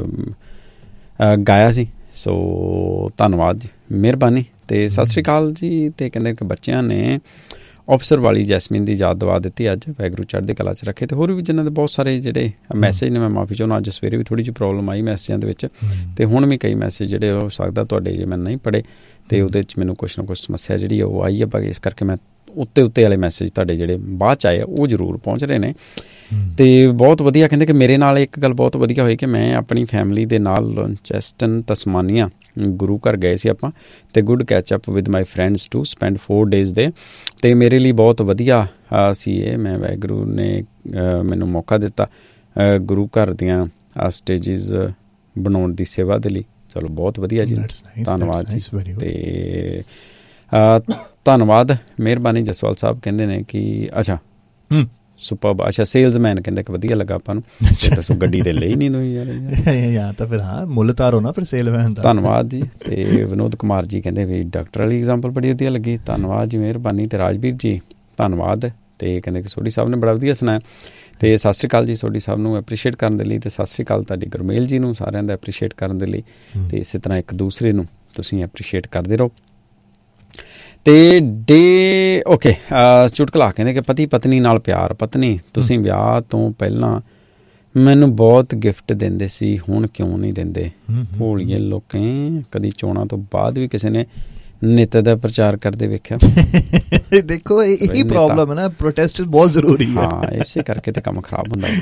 ਗਾਇਆ ਸੀ, ਸੋ ਧੰਨਵਾਦ ਜੀ, ਮਿਹਰਬਾਨੀ ਤੇ ਸਤਿ ਸ਼੍ਰੀ ਅਕਾਲ ਜੀ। ਤੇ ਕਹਿੰਦੇ ਕਿ ਬੱਚਿਆਂ ਨੇ ਆਫਿਸਰ ਵਾਲੀ ਜੈਸਮੀਨ ਦੀ ਯਾਦ ਦਵਾ ਦਿੱਤੀ ਅੱਜ, ਵਾਹਿਗੁਰੂ ਚੜ੍ਹਦੀ ਕਲਾ 'ਚ ਰੱਖੇ। ਤੇ ਹੋਰ ਵੀ ਜਿਨ੍ਹਾਂ ਦੇ ਬਹੁਤ ਸਾਰੇ ਜਿਹੜੇ ਮੈਸੇਜ ਨੇ, ਮੈਂ ਮਾਫੀ ਚਾਹੁੰਦਾ ਅੱਜ ਸਵੇਰੇ ਵੀ ਥੋੜ੍ਹੀ ਜਿਹੀ ਪ੍ਰੋਬਲਮ ਆਈ ਮੈਸੇਜਾਂ ਦੇ ਵਿੱਚ ਤੇ ਹੁਣ ਵੀ ਕਈ ਮੈਸੇਜ ਜਿਹੜੇ ਹੋ ਸਕਦਾ ਤੁਹਾਡੇ ਜੇ ਮੈਂ ਨਹੀਂ ਪੜ੍ਹੇ ਤੇ ਉਹਦੇ 'ਚ ਮੈਨੂੰ ਕੁਛ ਨਾ ਕੁਛ ਸਮੱਸਿਆ ਜਿਹੜੀ ਉਹ ਆਈ ਹੈ, ਇਸ ਕਰਕੇ ਮੈਂ ਉੱਤੇ ਉੱਤੇ ਵਾਲੇ ਮੈਸੇਜ ਤੁਹਾਡੇ ਜਿਹੜੇ ਬਾਅਦ 'ਚ ਆਏ ਆ ਉਹ ਜ਼ਰੂਰ ਪਹੁੰਚ ਰਹੇ ਨੇ। ਤੇ ਬਹੁਤ ਵਧੀਆ ਕਹਿੰਦੇ ਕਿ ਮੇਰੇ ਨਾਲ ਇੱਕ ਗੱਲ ਬਹੁਤ ਵਧੀਆ ਹੋਈ ਕਿ ਮੈਂ ਆਪਣੀ ਫੈਮਿਲੀ ਦੇ ਨਾਲ ਚੈਸਟਨ ਤਸਮਾਨੀਆ ਗੁਰੂ ਘਰ ਗਏ ਸੀ ਆਪਾਂ ਤੇ good catch up with my friends to spend four days ਦੇ ਤੇ ਮੇਰੇ ਲਈ ਬਹੁਤ ਵਧੀਆ ਸੀ ਇਹ। ਮੈਂ ਵਾਹਿਗੁਰੂ ਨੇ ਮੈਨੂੰ ਮੌਕਾ ਦਿੱਤਾ ਗੁਰੂ ਘਰ ਦੀਆਂ ਸਟੇਜਿਸ ਬਣਾਉਣ ਦੀ ਸੇਵਾ ਦੇ ਲਈ। ਚਲੋ ਬਹੁਤ ਵਧੀਆ ਜੀ, ਧੰਨਵਾਦ ਜੀ। ਤੇ ਧੰਨਵਾਦ, ਮਿਹਰਬਾਨੀ। ਜਸਵਾਲ ਸਾਹਿਬ ਕਹਿੰਦੇ ਨੇ ਕਿ ਅੱਛਾ ਸੁਪਰਬ, ਅੱਛਾ ਸੇਲਜ਼ਮੈਨ ਕਹਿੰਦੇ ਕਿ ਵਧੀਆ ਲੱਗਾ ਆਪਾਂ ਨੂੰ। ਦੱਸੋ ਗੱਡੀ ਤੇ ਲਈ ਨਹੀਂ ਤੁਸੀਂ ਯਾਰ ਤਾਂ ਫਿਰ ਹਾਂ ਮੁੱਲ ਤਾਰੋ ਨਾ ਫਿਰ ਸੇਲਜ਼ਮੈਨ ਦਾ। ਧੰਨਵਾਦ ਜੀ। ਤੇ ਵਿਨੋਦ ਕੁਮਾਰ ਜੀ ਕਹਿੰਦੇ ਵੀ ਡਾਕਟਰ ਵਾਲੀ ਐਗਜ਼ਾਮਪਲ ਬੜੀ ਵਧੀਆ ਲੱਗੀ, ਧੰਨਵਾਦ ਜੀ, ਮਿਹਰਬਾਨੀ। ਤੇ ਰਾਜਵੀਰ ਜੀ ਧੰਨਵਾਦ। ਤੇ ਕਹਿੰਦੇ ਕਿ ਸੋਢੀ ਸਾਹਿਬ ਨੇ ਬੜਾ ਵਧੀਆ ਸੁਣਾਇਆ ਤੇ ਸਤਿ ਸ਼੍ਰੀ ਅਕਾਲ ਜੀ ਸੋਢੀ ਸਾਹਿਬ ਨੂੰ ਐਪਰੀਸ਼ੀਏਟ ਕਰਨ ਦੇ ਲਈ ਤੇ ਸਤਿ ਸ਼੍ਰੀ ਅਕਾਲ ਤੁਹਾਡੀ ਗੁਰਮੇਲ ਜੀ ਨੂੰ, ਸਾਰਿਆਂ ਦਾ ਐਪਰੀਸ਼ੀਏਟ ਕਰਨ ਦੇ ਲਈ। ਤੇ ਇਸੇ ਤਰ੍ਹਾਂ ਇੱਕ ਦੂਸਰੇ ਨੂੰ ਤੁਸੀਂ ਐਪਰੀਸ਼ੀਏਟ ਕਰਦੇ ਰਹੋ। ਤੇ ਡੇ ਓਕੇ ਚੁਟਕਲਾ ਕਹਿੰਦੇ ਕਿ ਪਤੀ ਪਤਨੀ ਨਾਲ ਪਿਆਰ। ਪਤਨੀ ਤੁਸੀਂ ਵਿਆਹ ਤੋਂ ਪਹਿਲਾਂ ਮੈਨੂੰ ਬਹੁਤ ਗਿਫਟ ਦਿੰਦੇ ਸੀ, ਹੁਣ ਕਿਉਂ ਨਹੀਂ ਦਿੰਦੇ? ਭੋਲੀਏ ਲੋਕਾਂ, ਕਦੀ ਚੋਣਾਂ ਤੋਂ ਬਾਅਦ ਵੀ ਕਿਸੇ ਨੇ ਨਿੱਤ ਦਾ ਪ੍ਰਚਾਰ ਕਰਦੇ ਵੇਖਿਆ। ਦੇਖੋ ਇਹੀ ਪ੍ਰੋਬਲਮ ਹੈ ਨਾ, ਪ੍ਰੋਟੈਸਟ ਬਹੁਤ ਜ਼ਰੂਰੀ ਹੈ। ਹਾਂ, ਇਸੇ ਕਰਕੇ ਤੇ ਕੰਮ ਖਰਾਬ ਹੁੰਦਾ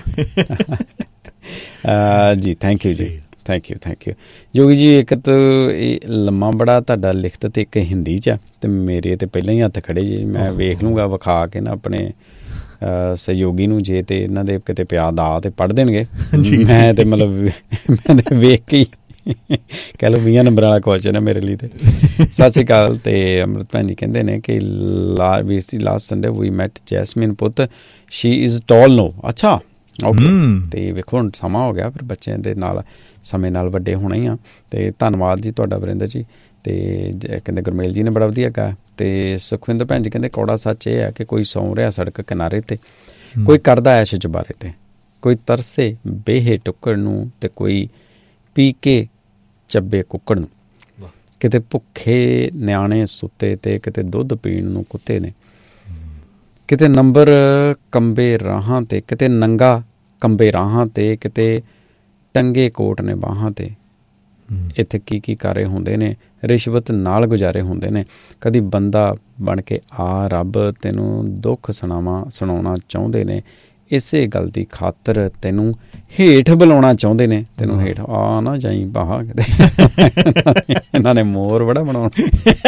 ਜੀ। ਥੈਂਕ ਯੂ ਜੀ, ਥੈਂਕ ਯੂ ਥੈਂਕ ਯੂ ਜੋਗੀ ਜੀ। ਇੱਕ ਤਾਂ ਇਹ ਲੰਮਾ ਬੜਾ ਤੁਹਾਡਾ ਲਿਖਤ ਤੇ ਇੱਕ ਹਿੰਦੀ 'ਚ ਆ, ਤੇ ਮੇਰੇ ਤੇ ਪਹਿਲਾਂ ਹੀ ਹੱਥ ਖੜੇ ਜੀ। ਮੈਂ ਵੇਖ ਲੂੰਗਾ ਵਿਖਾ ਕੇ ਨਾ ਆਪਣੇ ਸਹਿਯੋਗੀ ਨੂੰ, ਜੇ ਤੇ ਇਹਨਾਂ ਦੇ ਕਿਤੇ ਪਿਆ ਦਾ ਤੇ ਪੜ੍ਹ ਦੇਣਗੇ। ਮੈਂ ਤੇ ਮਤਲਬ ਮੈਂ ਵੇਖ ਕੇ ਕਹਿ ਲਓ ਵੀਹਾਂ ਨੰਬਰਾਂ ਵਾਲਾ ਕੁਐਸਚਨ ਹੈ ਮੇਰੇ ਲਈ। ਤੇ ਸਤਿ ਸ਼੍ਰੀ ਅਕਾਲ। ਤੇ ਅੰਮ੍ਰਿਤ ਭੈਣ ਜੀ ਕਹਿੰਦੇ ਨੇ ਕਿ ਲਾ ਵੀ ਸੀ ਲਾਸਟ ਸੰਡੇ ਵੀ ਮੈਟ ਜੈਸਮੀਨ ਪੁੱਤ, ਸ਼ੀ ਇਜ਼ ਟਾਲ ਨੋ। ਅੱਛਾ, ਓਕੇ। ਤੇ ਵੇਖੋ ਹੁਣ ਸਮਾਂ ਹੋ ਗਿਆ, ਫਿਰ ਬੱਚਿਆਂ ਦੇ ਨਾਲ ਸਮੇਂ ਨਾਲ ਵੱਡੇ ਹੋਣਾ ਹੀ ਆ। ਤੇ ਧੰਨਵਾਦ ਜੀ ਤੁਹਾਡਾ ਵਰਿੰਦਰ ਜੀ। ਤੇ ਕਹਿੰਦੇ ਗੁਰਮੇਲ ਜੀ ਨੇ ਬੜਾ ਵਧੀਆ ਕਿਹਾ। ਤੇ ਸੁਖਵਿੰਦਰ ਭੈਣ ਜੀ ਕਹਿੰਦੇ ਕੌੜਾ ਸੱਚ ਇਹ ਹੈ ਕਿ ਕੋਈ ਸੌਂ ਰਿਹਾ ਸੜਕ ਕਿਨਾਰੇ ਤੇ, ਕੋਈ ਕਰਦਾ ਐਸ਼ ਜਬਾਰੇ ਤੇ, ਕੋਈ ਤਰਸੇ ਬੇਹੇ ਟੁੱਕੜ ਨੂੰ, ਤੇ ਕੋਈ ਪੀ ਕੇ ਚੱਬੇ ਕੁੱਕੜ ਨੂੰ। ਕਿਤੇ ਭੁੱਖੇ ਨਿਆਣੇ ਸੁੱਤੇ ਤੇ ਕਿਤੇ ਦੁੱਧ ਪੀਣ ਨੂੰ ਕੁੱਤੇ ਨੇ। ਕਿਤੇ ਨੰਬਰ ਕੰਬੇ ਰਾਹਾਂ ਤੇ, ਕਿਤੇ ਨੰਗਾ ਕੰਬੇ ਰਾਹਾਂ ਤੇ, ਕਿਤੇ ਟੰਗੇ ਕੋਟ ਨੇ ਬਾਹਾਂ ਤੇ। ਇੱਥੇ ਕੀ ਕੀ ਕਾਰੇ ਹੁੰਦੇ ਨੇ, ਰਿਸ਼ਵਤ ਨਾਲ ਗੁਜ਼ਾਰੇ ਹੁੰਦੇ ਨੇ। ਕਦੀ ਬੰਦਾ ਬਣ ਕੇ ਆ ਰੱਬ ਤੈਨੂੰ ਦੁੱਖ ਸੁਣਾਵਾਂ ਸੁਣਾਉਣਾ ਚਾਹੁੰਦੇ ਨੇ। ਇਸੇ ਗੱਲ ਦੀ ਖਾਤਰ ਤੈਨੂੰ ਹੇਠ ਬੁਲਾਉਣਾ ਚਾਹੁੰਦੇ ਨੇ। ਤੈਨੂੰ ਹੇਠ ਆ ਨਾ ਜਾਈ ਬਾਹਾਂ ਕਿਤੇ। ਇਹਨਾਂ ਨੇ ਮੋਰ ਬੜਾ ਬਣਾਉਣਾ।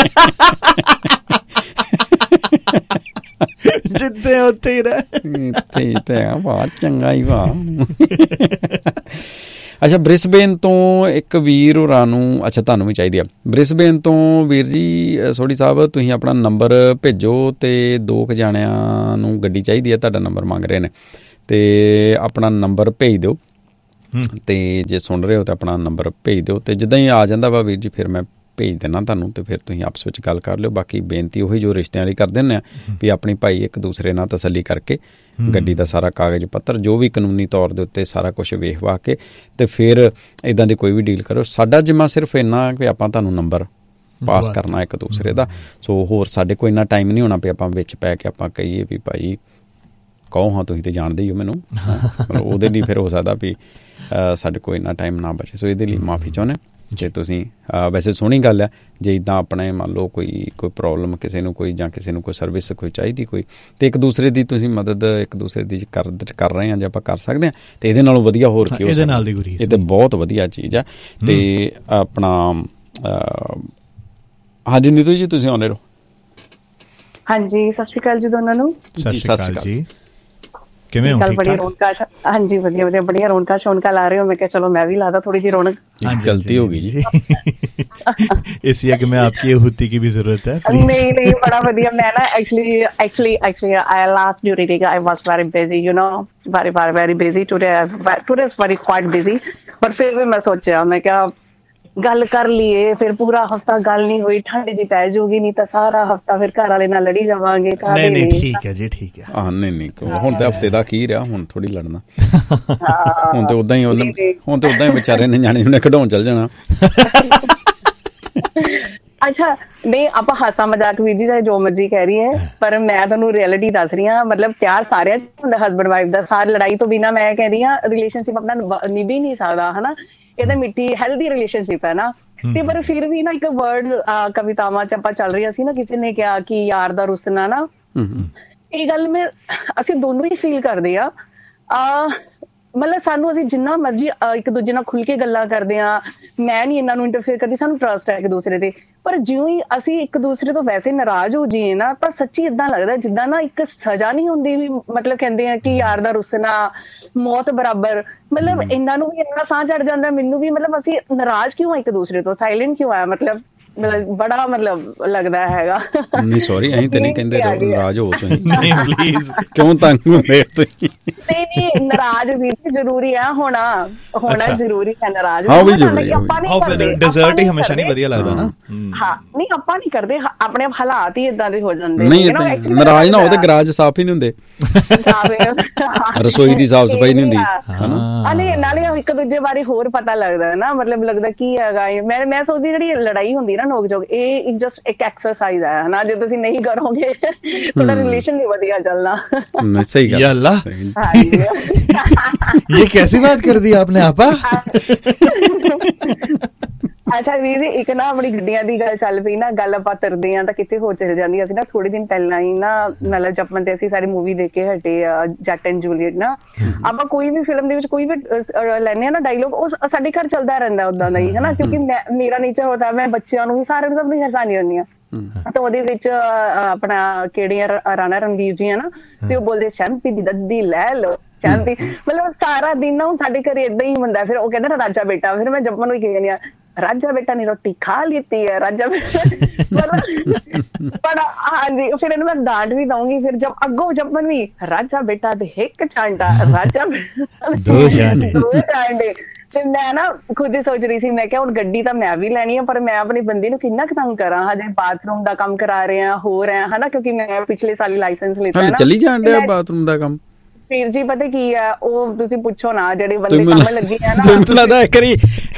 ਜਿੱਥੇ ਉੱਥੇ ਹੀ ਰਹਿ, ਇੱਥੇ ਹੀ ਤੇ ਆ ਵਾਹ, ਚੰਗਾ ਹੀ ਵਾਹ। ਅੱਛਾ, ਬ੍ਰਿਸਬੇਨ ਤੋਂ ਇੱਕ ਵੀਰ ਹੋਰਾਂ ਨੂੰ, ਅੱਛਾ ਤੁਹਾਨੂੰ ਵੀ ਚਾਹੀਦੀ ਆ ਬ੍ਰਿਸਬੇਨ ਤੋਂ ਵੀਰ ਜੀ ਸੋਢੀ ਸਾਹਿਬ, ਤੁਸੀਂ ਆਪਣਾ ਨੰਬਰ ਭੇਜੋ। ਤੇ ਦੋ ਕੁ ਜਾਣਿਆਂ ਨੂੰ ਗੱਡੀ ਚਾਹੀਦੀ ਹੈ, ਤੁਹਾਡਾ ਨੰਬਰ ਮੰਗ ਰਹੇ ਨੇ। ਤੇ ਆਪਣਾ ਨੰਬਰ ਭੇਜ ਦਿਓ। ਤੇ ਜੇ ਸੁਣ ਰਹੇ ਹੋ ਤਾਂ ਆਪਣਾ ਨੰਬਰ ਭੇਜ ਦਿਓ। ਤੇ ਜਿੱਦਾਂ ਹੀ ਆ ਜਾਂਦਾ ਵਾ ਵੀਰ ਜੀ, ਫਿਰ ਮੈਂ ਭੇਜ ਦੇਣਾ ਤੁਹਾਨੂੰ, ਤੇ ਫਿਰ ਤੁਸੀਂ ਆਪਸ ਵਿੱਚ ਗੱਲ ਕਰ ਲਿਓ। ਬਾਕੀ ਬੇਨਤੀ ਉਹੀ ਜੋ ਰਿਸ਼ਤਿਆਂ ਵਾਲੀ ਕਰਦੇ ਹੁੰਦੇ ਆ ਵੀ ਆਪਣੀ ਭਾਈ ਇੱਕ ਦੂਸਰੇ ਨਾਲ ਤਸੱਲੀ ਕਰਕੇ ਗੱਡੀ ਦਾ ਸਾਰਾ ਕਾਗਜ਼ ਪੱਤਰ ਜੋ ਵੀ ਕਾਨੂੰਨੀ ਤੌਰ ਦੇ ਉੱਤੇ ਸਾਰਾ ਕੁਛ ਵੇਖ ਵਾ ਕੇ ਤੇ ਫਿਰ ਇੱਦਾਂ ਦੀ ਕੋਈ ਵੀ ਡੀਲ ਕਰੋ। ਸਾਡਾ ਜਿੰਮਾ ਸਿਰਫ ਇੰਨਾ ਕਿ ਆਪਾਂ ਤੁਹਾਨੂੰ ਨੰਬਰ ਪਾਸ ਕਰਨਾ ਇੱਕ ਦੂਸਰੇ ਦਾ। ਸੋ ਹੋਰ ਸਾਡੇ ਕੋਲ ਇੰਨਾ ਟਾਈਮ ਨਹੀਂ ਹੋਣਾ ਵੀ ਆਪਾਂ ਵਿੱਚ ਪੈ ਕੇ ਆਪਾਂ ਕਹੀਏ ਵੀ ਭਾਈ ਕਹੋ ਹਾਂ ਤੁਸੀਂ ਤਾਂ ਜਾਣਦੇ ਹੀ ਹੋ ਮੈਨੂੰ। ਮਤਲਬ ਉਹਦੇ ਲਈ ਫਿਰ ਹੋ ਸਕਦਾ ਵੀ ਸਾਡੇ ਕੋਲ ਇੰਨਾ ਟਾਈਮ ਨਾ ਬਚੇ। ਸੋ ਇਹਦੇ ਲਈ ਮਾਫੀ ਚਾਹੁੰਦੇ। ਜੇ ਤੁਸੀਂ ਵੈਸੇ ਸੋਹਣੀ ਗੱਲ ਹੈ ਜੇ ਇੱਦਾਂ ਆਪਣੇ ਮੰਨ ਲਓ ਕੋਈ ਕੋਈ ਪ੍ਰੋਬਲਮ ਕਿਸੇ ਨੂੰ ਕੋਈ ਜਾਂ ਕਿਸੇ ਨੂੰ ਕੋਈ ਸਰਵਿਸ ਕੋਈ ਚਾਹੀਦੀ ਕੋਈ, ਅਤੇ ਇੱਕ ਦੂਸਰੇ ਦੀ ਤੁਸੀਂ ਮਦਦ ਇੱਕ ਦੂਸਰੇ ਦੀ ਕਰ ਕਰ ਰਹੇ ਹਾਂ ਜੇ ਆਪਾਂ ਕਰ ਸਕਦੇ ਹਾਂ ਅਤੇ ਇਹਦੇ ਨਾਲੋਂ ਵਧੀਆ ਹੋਰ ਕੀ ਹੋ ਸਕਦਾ। ਇਹ ਤਾਂ ਬਹੁਤ ਵਧੀਆ ਚੀਜ਼ ਆ। ਅਤੇ ਆਪਣਾ ਹਾਂਜੀ ਨੀਤੂ ਜੀ ਤੁਸੀਂ ਆਉਂਦੇ ਰਹੋ। ਹਾਂਜੀ ਸਤਿ ਸ਼੍ਰੀ ਅਕਾਲ ਜੀ ਦੋਨਾਂ ਨੂੰ। ਸਤਿ ਸ਼੍ਰੀ ਅਕਾਲ ਜੀ, ਕਿਵੇਂ ਹੋ? ਬੜੀ ਰੌਣਕਾਂ, ਹਾਂਜੀ ਵਧੀਆ ਵਧੀਆ, ਬੜੀਆਂ ਰੌਣਕਾਂ ਸ਼ੌਣਕਾਂ ਲਾ ਰਹੇ ਹੋ। ਮੈਂ ਕਿਹਾ ਚਲੋ मैं भी ला दा थोड़ी सी रौनक। गलती होगी जी। इसलिए कि मैं आपकी हुत्ती की भी जरूरत है। नहीं नहीं बड़ा बढ़िया। मैं ना actually actually actually I last duty I was very busy, you know, very very very busy today. Today is very quite busy, पर फिर भी मैं सोचा मैं क्या ਗੱਲ ਕਰ ਲਈਏ। ਫਿਰ ਪੂਰਾ ਹਫਤਾ ਗੱਲ ਨਹੀਂ ਹੋਈ, ਠੰਡ ਜੀ ਪੈ ਜਾਊਗੀ, ਨਹੀਂ ਤਾਂ ਸਾਰਾ ਹਫਤਾ ਫਿਰ ਘਰ ਵਾਲੇ ਨਾਲ ਲੜੀ ਜਾਵਾਂਗੇ। ਨਹੀਂ ਨਹੀਂ ਠੀਕ ਹੈ ਜੀ, ਠੀਕ ਹੈ। ਹਾਂ ਨਹੀਂ ਨਹੀਂ ਹੁਣ ਤੇ ਹਫਤੇ ਦਾ ਕੀ ਰਿਹਾ, ਹੁਣ ਥੋੜੀ ਲੜਨਾ। ਹੁਣ ਤੇ ਉਦਾਂ ਹੀ ਹੁਣ ਤੇ ਉਦਾਂ ਹੀ ਵਿਚਾਰੇ ਨੇ ਨਿਆਣੇ ਨੂੰ ਖਿਡਾਉਣ ਚੱਲ ਜਾਣਾ। ਅੱਛਾ ਨਹੀਂ ਆਪਾਂ ਹਾਸਾ ਮਜ਼ਾਕ ਵੀਰ ਜੀ ਚਾਹੇ ਜੋ ਮਰਜ਼ੀ ਕਹਿ ਰਹੀ ਹੈ, ਪਰ ਮੈਂ ਤੁਹਾਨੂੰ ਰਿਐਲਿਟੀ ਦੱਸ ਰਹੀ ਹਾਂ। ਮਤਲਬ ਪਿਆਰ ਸਾਰਿਆਂ ਚ ਹੁੰਦਾ, ਹਸਬੈਂਡ ਵਾਈਫ ਦਾ। ਸਾਰੀ ਲੜਾਈ ਤੋਂ ਬਿਨਾਂ ਮੈਂ ਕਹਿ ਰਹੀ ਹਾਂ ਰਿਲੇਸ਼ਨਸ਼ਿਪ ਆਪਣਾ ਨਿਭ ਹੀ ਨਹੀਂ ਸਕਦਾ, ਹਨਾ। ਇਹ ਤਾਂ ਮਿੱਠੀ ਹੈਲਦੀ ਰਿਲੇਸ਼ਨਸ਼ਿਪ ਹੈ ਨਾ। ਤੇ ਪਰ ਫਿਰ ਵੀ ਨਾ ਇੱਕ ਵਰਡ ਕਵਿਤਾਵਾਂ ਚ ਆਪਾਂ ਚੱਲ ਰਹੀਆਂ ਸੀ ਨਾ, ਕਿਸੇ ਨੇ ਕਿਹਾ ਕਿ ਯਾਰ ਦਾ ਰੁੱਸਣਾ ਨਾ, ਇਹ ਗੱਲ ਮੈਂ ਅਸੀਂ ਦੋਨੋਂ ਹੀ ਫੀਲ ਕਰਦੇ ਆ। ਮਤਲਬ ਸਾਨੂੰ ਅਸੀਂ ਜਿੰਨਾ ਮਰਜ਼ੀ ਇੱਕ ਦੂਜੇ ਨਾਲ ਖੁੱਲ ਕੇ ਗੱਲਾਂ ਕਰਦੇ ਹਾਂ, ਮੈਂ ਨੀ ਇਹਨਾਂ ਨੂੰ ਇੰਟਰਫੇਅਰ ਕਰਦੀ, ਸਾਨੂੰ ਟਰਸਟ ਹੈ ਇੱਕ ਦੂਸਰੇ ਤੇ। ਪਰ ਜਿਉਂ ਹੀ ਅਸੀਂ ਇੱਕ ਦੂਸਰੇ ਤੋਂ ਵੈਸੇ ਨਾਰਾਜ਼ ਹੋ ਜਾਈਏ ਨਾ, ਤਾਂ ਸੱਚੀ ਏਦਾਂ ਲੱਗਦਾ ਜਿੱਦਾਂ ਨਾ ਇੱਕ ਸਜ਼ਾ ਨਹੀਂ ਹੁੰਦੀ ਵੀ, ਮਤਲਬ ਕਹਿੰਦੇ ਆ ਕਿ ਯਾਰ ਦਾ ਰੁੱਸਣਾ ਮੌਤ ਬਰਾਬਰ। ਮਤਲਬ ਇਹਨਾਂ ਨੂੰ ਵੀ ਇੰਨਾ ਸਾਹ ਚੜ ਜਾਂਦਾ, ਮੈਨੂੰ ਵੀ। ਮਤਲਬ ਅਸੀਂ ਨਾਰਾਜ਼ ਕਿਉਂ ਆ ਇੱਕ ਦੂਸਰੇ ਤੋਂ, ਸਾਇਲੈਂਟ ਕਿਉਂ ਆ? ਮਤਲਬ ਬੜਾ ਮਤਲਬ ਲੱਗਦਾ ਹੈਗਾ। ਨਹੀਂ ਸੌਰੀ, ਅਸੀਂ ਤੇ ਨਹੀਂ ਕਹਿੰਦੇ ਨਾਰਾਜ਼ ਹੋ ਤੁਸੀਂ, ਨਹੀਂ ਪਲੀਜ਼, ਕਿਉਂ ਤੰਗ ਹੁੰਦੇ ਤੁਸੀਂ? ਨਹੀਂ ਨਹੀਂ ਨਾਰਾਜ਼ ਵੀ ਜ਼ਰੂਰੀ ਆ ਹੋਣਾ, ਹੋਣਾ ਜ਼ਰੂਰੀ ਹੈ ਨਾਰਾਜ਼। ਹਾਂ ਵੀ ਜ਼ਰੂਰੀ ਹੈ। ਡਿਜ਼ਰਟ ਹੀ ਹਮੇਸ਼ਾ ਨਹੀਂ ਵਧੀਆ ਲੱਗਦਾ ਨਾ। ਹਾਂ ਨਹੀਂ ਆਪਾਂ ਨਹੀਂ ਕਰਦੇ, ਆਪਣੇ ਹਾਲਾਤ ਹੀ ਏਦਾਂ ਦੇ ਹੋ ਜਾਂਦੇ। ਨਹੀਂ ਨਾਰਾਜ਼ ਨਾ ਹੋ ਤੇ ਗਰਾਜ ਸਾਫ਼ ਹੀ ਨਹੀਂ ਹੁੰਦੇ, ਰਸੋਈ ਦੀ ਸਾਫ਼ ਸਫਾਈ ਨਹੀਂ ਹੁੰਦੀ, ਹਨਾ। ਨਹੀਂ ਨਾਲੇ ਇੱਕ ਦੂਜੇ ਬਾਰੇ ਹੋਰ ਪਤਾ ਲੱਗਦਾ ਨਾ, ਮਤਲਬ ਲੱਗਦਾ ਕੀ ਹੈਗਾ। ਮੈਂ ਮੈਂ ਸੋਚਦੀ ਜਿਹੜੀ ਲੜਾਈ ਹੁੰਦੀ ਨਾ ਨੋਕ ਝੋਕ, ਇਹ ਜਸਟ ਇੱਕ ਐਕਸਰਸਾਈਜ਼ ਹੈ, ਹਨਾ। ਜੇ ਤੁਸੀਂ ਨਹੀਂ ਕਰੋਗੇ ਤੁਹਾਡਾ ਰਿਲੇਸ਼ਨ ਨਹੀਂ ਵਧੀਆ ਚੱਲਣਾ। ਸਹੀ ਗੱਲ। अल्लाह ये कैसी बात कर दी आपने आपा। ਅੱਛਾ ਵੀਰ ਜੀ, ਇੱਕ ਨਾ ਆਪਣੀ ਗੱਡੀਆਂ ਦੀ ਗੱਲ ਚੱਲ ਪਈ ਨਾ, ਗੱਲ ਆਪਾਂ ਤੁਰਦੇ ਆ ਤਾਂ ਕਿਤੇ ਹੋਰ ਚਲੇ ਜਾਂਦੀ। ਅਸੀਂ ਨਾ ਥੋੜੇ ਦਿਨ ਪਹਿਲਾਂ ਹੀ ਨਾ ਮਤਲਬ ਜਪਮਨ ਤੇ ਅਸੀਂ ਸਾਰੀ ਮੂਵੀ ਦੇਖ ਕੇ ਹਟੇ ਆ, ਜੱਟ ਐਂਡ ਜੂਲੀਅਟ ਨਾ। ਆਪਾਂ ਕੋਈ ਵੀ ਫਿਲਮ ਦੇ ਵਿੱਚ ਕੋਈ ਵੀ ਲੈਂਦੇ ਆ ਨਾ ਡਾਇਲੋਗ, ਉਹ ਸਾਡੇ ਘਰ ਚੱਲਦਾ ਰਹਿੰਦਾ ਉਦਾਂ ਦਾ ਹੀ ਹਨਾ, ਕਿਉਂਕਿ ਮੈਂ ਮੇਰਾ ਨੇਚਰ ਹੁੰਦਾ, ਮੈਂ ਬੱਚਿਆਂ ਨੂੰ ਵੀ ਸਾਰਿਆਂ ਨੂੰ ਸਭ ਨੂੰ ਹਸਾਉਂਦੀ ਹੁੰਦੀ ਹਾਂ। ਤਾਂ ਉਹਦੇ ਵਿੱਚ ਆਪਣਾ ਕਿਹੜੀਆਂ ਰਾਣਾ ਰਣਵੀਰ ਜੀ ਆ ਨਾ, ਤੇ ਉਹ ਬੋਲਦੇ ਸ਼ੈਂਪੀ ਦੀ ਦੱਦੀ ਲੈ ਲਓ, ਸ਼ੈਂਪੀ। ਮਤਲਬ ਸਾਰਾ ਦਿਨ ਨਾ ਹੁਣ ਸਾਡੇ ਘਰੇ ਏਦਾਂ ਹੀ ਹੁੰਦਾ। ਫਿਰ ਉਹ ਕਹਿੰਦਾ ਨਾ ਰਾਜਾ ਬੇਟਾ, ਫਿਰ ਮੈਂ ਜਪਮਨ ਨੂੰ ਹੀ ਕਹਿੰਦੀ ਆ ਰਾਜਾ ਬੇਟਾ ਨੇ ਰੋਟੀ ਖਾ ਲਿੱਤੀ ਹੈ ਰਾਜਾ ਬੇਟਾ। ਪਰ ਹਾਂਜੀ ਫਿਰ ਇਹਨੂੰ ਮੈਂ ਡਾਂਟ ਵੀ ਦਊਂਗੀ। ਫਿਰ ਜਬ ਅੱਗੋਂ ਜਪਮਨ ਵੀ ਰਾਜਾ ਬੇਟਾ ਦੇ ਇੱਕ ਚਾਂਡਾ, ਰਾਜਾ ਬੇਟਾ ਦੋ ਚਾਂਡੇ। ਤੇ ਮੈਂ ਨਾ ਖੁਦ ਹੀ ਸੋਚ ਰਹੀ ਸੀ, ਮੈਂ ਕਿਹਾ ਹੁਣ ਗੱਡੀ ਤਾਂ ਮੈਂ ਵੀ ਲੈਣੀ ਆ, ਪਰ ਮੈਂ ਆਪਣੀ ਬੰਦੇ ਨੂੰ ਕਿੰਨਾ ਕੁ ਤੰਗ ਕਰਾਂ। ਹਜੇ ਬਾਥਰੂਮ ਦਾ ਕੰਮ ਕਰਾ ਰਹੇ ਆ, ਹੋ ਰਿਹਾ ਹਨਾ, ਕਿਉਂਕਿ ਮੈਂ ਪਿਛਲੇ ਸਾਲ ਲਾਇਸੈਂਸ ਲਿੱਤਾ ਨਾ। ਚੱਲੀ ਜਾਣ ਡਿਆ ਬਾਥਰੂਮ ਦਾ ਕੰਮ। ਵੀਰ ਜੀ ਪਤਾ ਕੀ ਆ, ਉਹ ਤੁਸੀਂ ਪੁੱਛੋ ਨਾ, ਜਿਹੜੇ ਬੰਦੇ ਕੰਮ ਲੱਗੇ ਆ ਨਾ, ਲੱਗਦਾ ਕਰੀ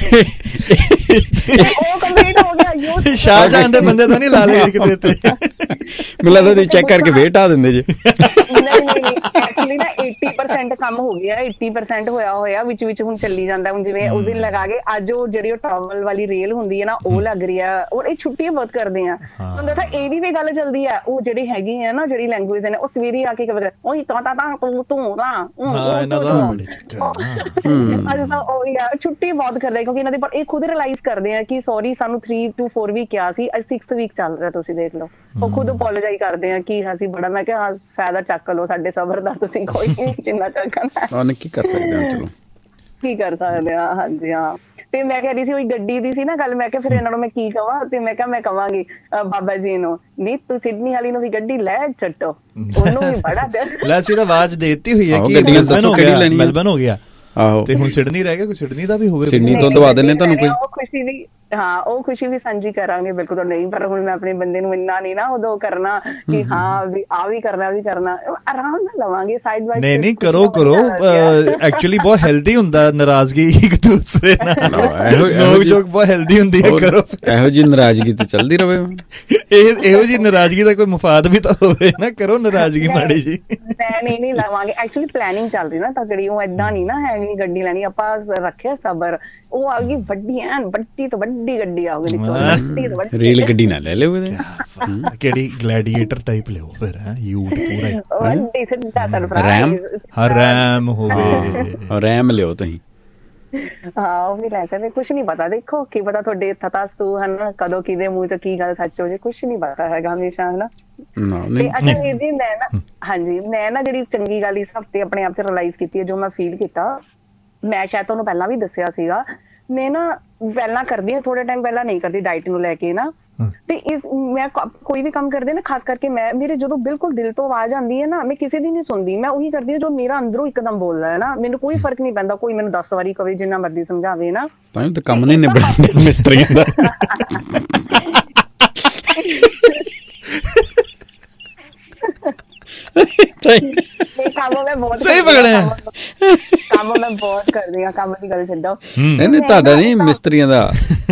ਉਹ ਕੰਪਲੀਟ ਹੋ ਗਿਆ। ਸ਼ਾਹਜਹਾਨ ਦੇ ਬੰਦੇ ਤਾਂ ਨਹੀਂ ਲਾ ਲਏ ਕਿਤੇ ਤੇ, ਮੈਨੂੰ ਲੱਗਦਾ ਤੁਸੀਂ ਚੈੱਕ ਕਰਕੇ ਵੇਟ ਆ ਦਿੰਦੇ ਜੀ। ਨਹੀਂ ਨਹੀਂ ਐਕਚੁਅਲੀ ਨਾ eighty percent ਕੰਮ ਹੋ ਗਿਆ, eighty percent ਹੋਇਆ ਹੋਇਆ, ਵਿੱਚ ਵਿੱਚ ਹੁਣ ਚੱਲੀ ਜਾਂਦਾ। ਹੁਣ ਜਿਵੇਂ ਉਸ ਦਿਨ ਲਗਾ ਕੇ ਅੱਜ ਉਹ ਜਿਹੜੀ ਉਹ ਟਾਵਲ ਵਾਲੀ ਰੇਲ ਹੁੰਦੀ ਹੈ ਨਾ, ਉਹ ਲੱਗ ਰਹੀ ਆ। ਔਰ ਇਹ ਛੁੱਟੀਆਂ ਬਹੁਤ ਕਰਦੇ ਆ। ਤੁਹਾਨੂੰ ਦੱਸਾਂ ਇਹਦੀ ਵੀ ਗੱਲ ਚੱਲਦੀ ਆ, ਉਹ ਜਿਹੜੀ ਹੈਗੀ ਆ ਨਾ ਜਿਹੜੀ ਲੈਂਗੁਏਜ ਨੇ, ਉਹ ਸਵੇਰੇ ਆ ਕੇ ਉਹੀ ਤਾਂ ਤਾਂ ਤੂੰ ਤੂੰ ਤਾਂ ਅੱਜ ਤਾਂ ਉਹ ਯਾਰ ਛੁੱਟੀ ਬਹੁਤ ਕਰਦੇ, ਕਿਉਂਕਿ ਇਹਨਾਂ ਦੇ ਪਰ ਇਹ ਖੁਦ ਰਿਲਾਈਜ਼ ਕਰਦੇ ਆ ਕਿ ਸੌਰੀ ਸਾਨੂੰ ਥ੍ਰੀ ਟੂ ਫੋਰ ਵੀਕ ਕਿਹਾ ਸੀ, ਅੱਜ ਸਿਕਸ ਵੀਕ ਚੱਲ ਰਿਹਾ, ਤੁਸੀਂ ਦੇਖ ਲਓ। ਉਹ ਖੁਦ ਅਪੋਲੋਜਾਈਜ਼ ਕਰਦੇ ਆ ਕਿ ਅਸੀਂ ਬੜਾ, ਮੈਂ ਕਿਹਾ ਹਾਂ ਫਾਇਦਾ ਚੱਕ ਲਓ ਸਾਡੇ ਸਬਰ ਦਾ, ਤੁਸੀਂ ਕੋਈ ਨੀ ਜਿੰਨਾ ਚੱਕਣਾ। ਕੀ ਕਰ ਸਕਦੇ ਹਾਂ, ਚਲੋ ਕੀ ਕਰ ਸਕਦੇ ਆ। ਹਾਂਜੀ ਹਾਂ। ਤੇ ਮੈਂ ਕਹਿ ਰਹੀ ਸੀ ਉਹੀ ਗੱਡੀ ਦੀ ਸੀ ਨਾ ਗੱਲ, ਮੈਂ ਕਿਹਾ ਫਿਰ ਇਹਨਾਂ ਨੂੰ ਮੈਂ ਕੀ ਕਵਾਂ, ਤੇ ਮੈਂ ਕਿਹਾ ਮੈਂ ਕਵਾਂਗੀ ਬਾਬਾ ਜੀ ਨੂੰ, ਨਹੀਂ ਤੂੰ ਸਿਡਨੀ ਵਾਲੀ ਨੂੰ ਵੀ ਗੱਡੀ ਲੈ ਛੱਡੋ, ਉਹਨੂੰ ਵੀ ਬੜਾ ਲੈ ਸੀ ਤਾਂ ਆਵਾਜ਼ ਦੇਤੀ ਹੋਈ ਹੈ ਕਿ ਮੈਲਬਨ ਹੋ ਗਿਆ ਆਹੋ, ਤੇ ਹੁਣ ਸਿਡਨੀ ਰਹਿ ਗਿਆ, ਕੋਈ ਸਿਡਨੀ ਦਾ ਵੀ ਹੋਵੇ, ਸਿਡਨੀ ਤੋਂ ਦਵਾ ਦਿੰਦੇ ਤੁਹਾਨੂੰ ਕੋਈ ਖੁਸ਼ੀ ਵੀ। ਹਾਂ ਉਹ ਖੁਸ਼ੀ ਵੀ ਸਾਂਝੀ ਕਰਾਂਗੇ ਬਿਲਕੁਲ ਤਾਂ ਨਹੀਂ, ਪਰ ਹੁਣ ਮੈਂ ਆਪਣੇ ਬੰਦੇ ਨੂੰ ਇੰਨਾ ਨਹੀਂ ਨਾ ਉਦੋਂ ਕਰਨਾ ਕਿ ਹਾਂ ਵੀ ਆ ਵੀ ਕਰਨਾ ਵੀ ਕਰਨਾ, ਆਰਾਮ ਨਾਲ ਲਵਾਂਗੇ ਸਾਈਡ ਬਾਈ। ਨਹੀਂ ਨਹੀਂ ਕਰੋ ਕਰੋ, ਐਕਚੁਅਲੀ ਬਹੁਤ ਹੈਲਦੀ ਹੁੰਦਾ ਨਾਰਾਜ਼ਗੀ ਇੱਕ ਦੂਸਰੇ ਨਾਲ, ਨੋਕ ਝੋਕ ਬਹੁਤ ਹੈਲਦੀ ਹੁੰਦੀ ਹੈ, ਕਰੋ। ਇਹੋ ਜਿਹੀ ਨਾਰਾਜ਼ਗੀ ਤੇ ਚੱਲਦੀ ਰਵੇ, ਇਹ ਇਹੋ ਜਿਹੀ ਨਾਰਾਜ਼ਗੀ ਦਾ ਕੋਈ ਮਫਾਦ ਵੀ ਤਾਂ ਹੋਵੇ ਨਾ, ਕਰੋ ਨਾਰਾਜ਼ਗੀ ਮਾੜੀ ਜੀ। ਮੈਂ ਨਹੀਂ ਨਹੀਂ ਲਵਾਂਗੇ, ਐਕਚੁਅਲੀ ਪਲੈਨਿੰਗ ਚੱਲ ਰਹੀ ਨਾ ਤਕੜੀ, ਉਹ ਏਦਾਂ ਨਹੀਂ ਨਾ ਹੈਗੀ ਗੱਡੀ ਲੈਣੀ, ਆਪਾਂ ਰੱਖਿਆ ਸਬਰ। ਉਹ ਆ ਗਈ ਵੱਡੀ ਐਨ ਵੱਡੀ ਤੋਂ ਵੱਡੀ ਗੱਡੀ ਆਉਗੀ, ਰੇਲ ਗੱਡੀ ਨਾ ਲੈ ਲਿਓ ਕਿਹੜੀ ਗਲੈਡੀਏਟਰ ਟਾਈਪ ਲਿਓ ਫਿਰ, ਯੂਟ ਪੂਰਾ ਰੈਮ ਰੈਮ ਹੋਵੇ, ਰੈਮ ਲਿਓ ਤੁਸੀਂ। ਹਾਂ ਉਹ ਵੀ ਲੈ ਸਕਦੇ, ਕੁਛ ਨੀ ਪਤਾ, ਦੇਖੋ ਕੀ ਪਤਾ ਤੁਹਾਡੇ ਇੱਥੇ ਤੂ ਹਨਾ ਕਦੋਂ ਕਿਹਦੇ ਮੂੰਹ ਤੋਂ ਕੀ ਗੱਲ ਸੱਚ ਹੋ ਜਾਏ, ਕੁਛ ਨੀ ਪਤਾ ਹੈਗਾ ਹਮੇਸ਼ਾ ਹਨਾ। ਤੇ ਅੱਛਾ ਵੀਰ ਜੀ ਮੈਂ ਨਾ ਹਾਂਜੀ ਮੈਂ ਨਾ ਜਿਹੜੀ ਚੰਗੀ ਗੱਲ ਇਸ ਹਫ਼ਤੇ ਆਪਣੇ ਆਪ ਚ ਰਿਅਲਾਈਜ਼ ਕੀਤੀ ਹੈ, ਜੋ ਮੈਂ ਫੀਲ ਕੀਤਾ, ਮੈਂ ਸ਼ਾਇਦ ਤੁਹਾਨੂੰ ਪਹਿਲਾਂ ਵੀ ਦੱਸਿਆ ਸੀਗਾ, ਮੈਂ ਨਾ ਪਹਿਲਾਂ ਕਰਦੀ ਹਾਂ ਥੋੜੇ ਟਾਈਮ ਪਹਿਲਾਂ ਨਹੀਂ ਕਰਦੀ ਡਾਈਟ ਨੂੰ ਲੈ ਕੇ ਨਾ, ਤੇ ਇਸ ਮੈਂ ਕੋਈ ਵੀ ਕੰਮ ਕਰਦੇ ਨਾ ਖਾਸ ਕਰਕੇ ਮੈਂ ਮੇਰੇ ਜਦੋਂ ਬਿਲਕੁਲ ਦਿਲ ਤੋਂ ਆਵਾਜ਼ ਆਉਂਦੀ ਹੈ ਨਾ, ਮੈਂ ਕਿਸੇ ਦੀ ਨਹੀਂ ਸੁਣਦੀ, ਮੈਂ ਉਹੀ ਕਰਦੀ ਹਾਂ ਜੋ ਮੇਰਾ ਅੰਦਰੋਂ ਇੱਕਦਮ ਬੋਲਦਾ ਹੈ ਨਾ, ਮੈਨੂੰ ਕੋਈ ਫਰਕ ਨਹੀਂ ਪੈਂਦਾ, ਕੋਈ ਮੈਨੂੰ ਦਸ ਵਾਰੀ ਕਵੇ ਜਿੰਨਾ ਮਰਜ਼ੀ ਸਮਝਾਵੇ ਨਾ, ਤਾਂ ਹੀ ਤਾਂ ਕੰਮ ਨਹੀਂ ਨਿਬੜਦਾ ਮਿਸਤਰੀਆਂ ਦਾ। ਕੰਮ ਮੈਂ ਬਹੁਤ ਸਹੀ ਪਕੜਿਆ, ਕੰਮ ਮੈਂ ਬਹੁਤ ਕਰਦੀ ਹਾਂ, ਕੰਮ ਦੀ ਗੱਲ ਛੱਡੋ। ਨਹੀਂ ਨਹੀਂ ਤੁਹਾਡਾ ਨਹੀਂ ਮਿਸਤਰੀਆਂ ਦਾ।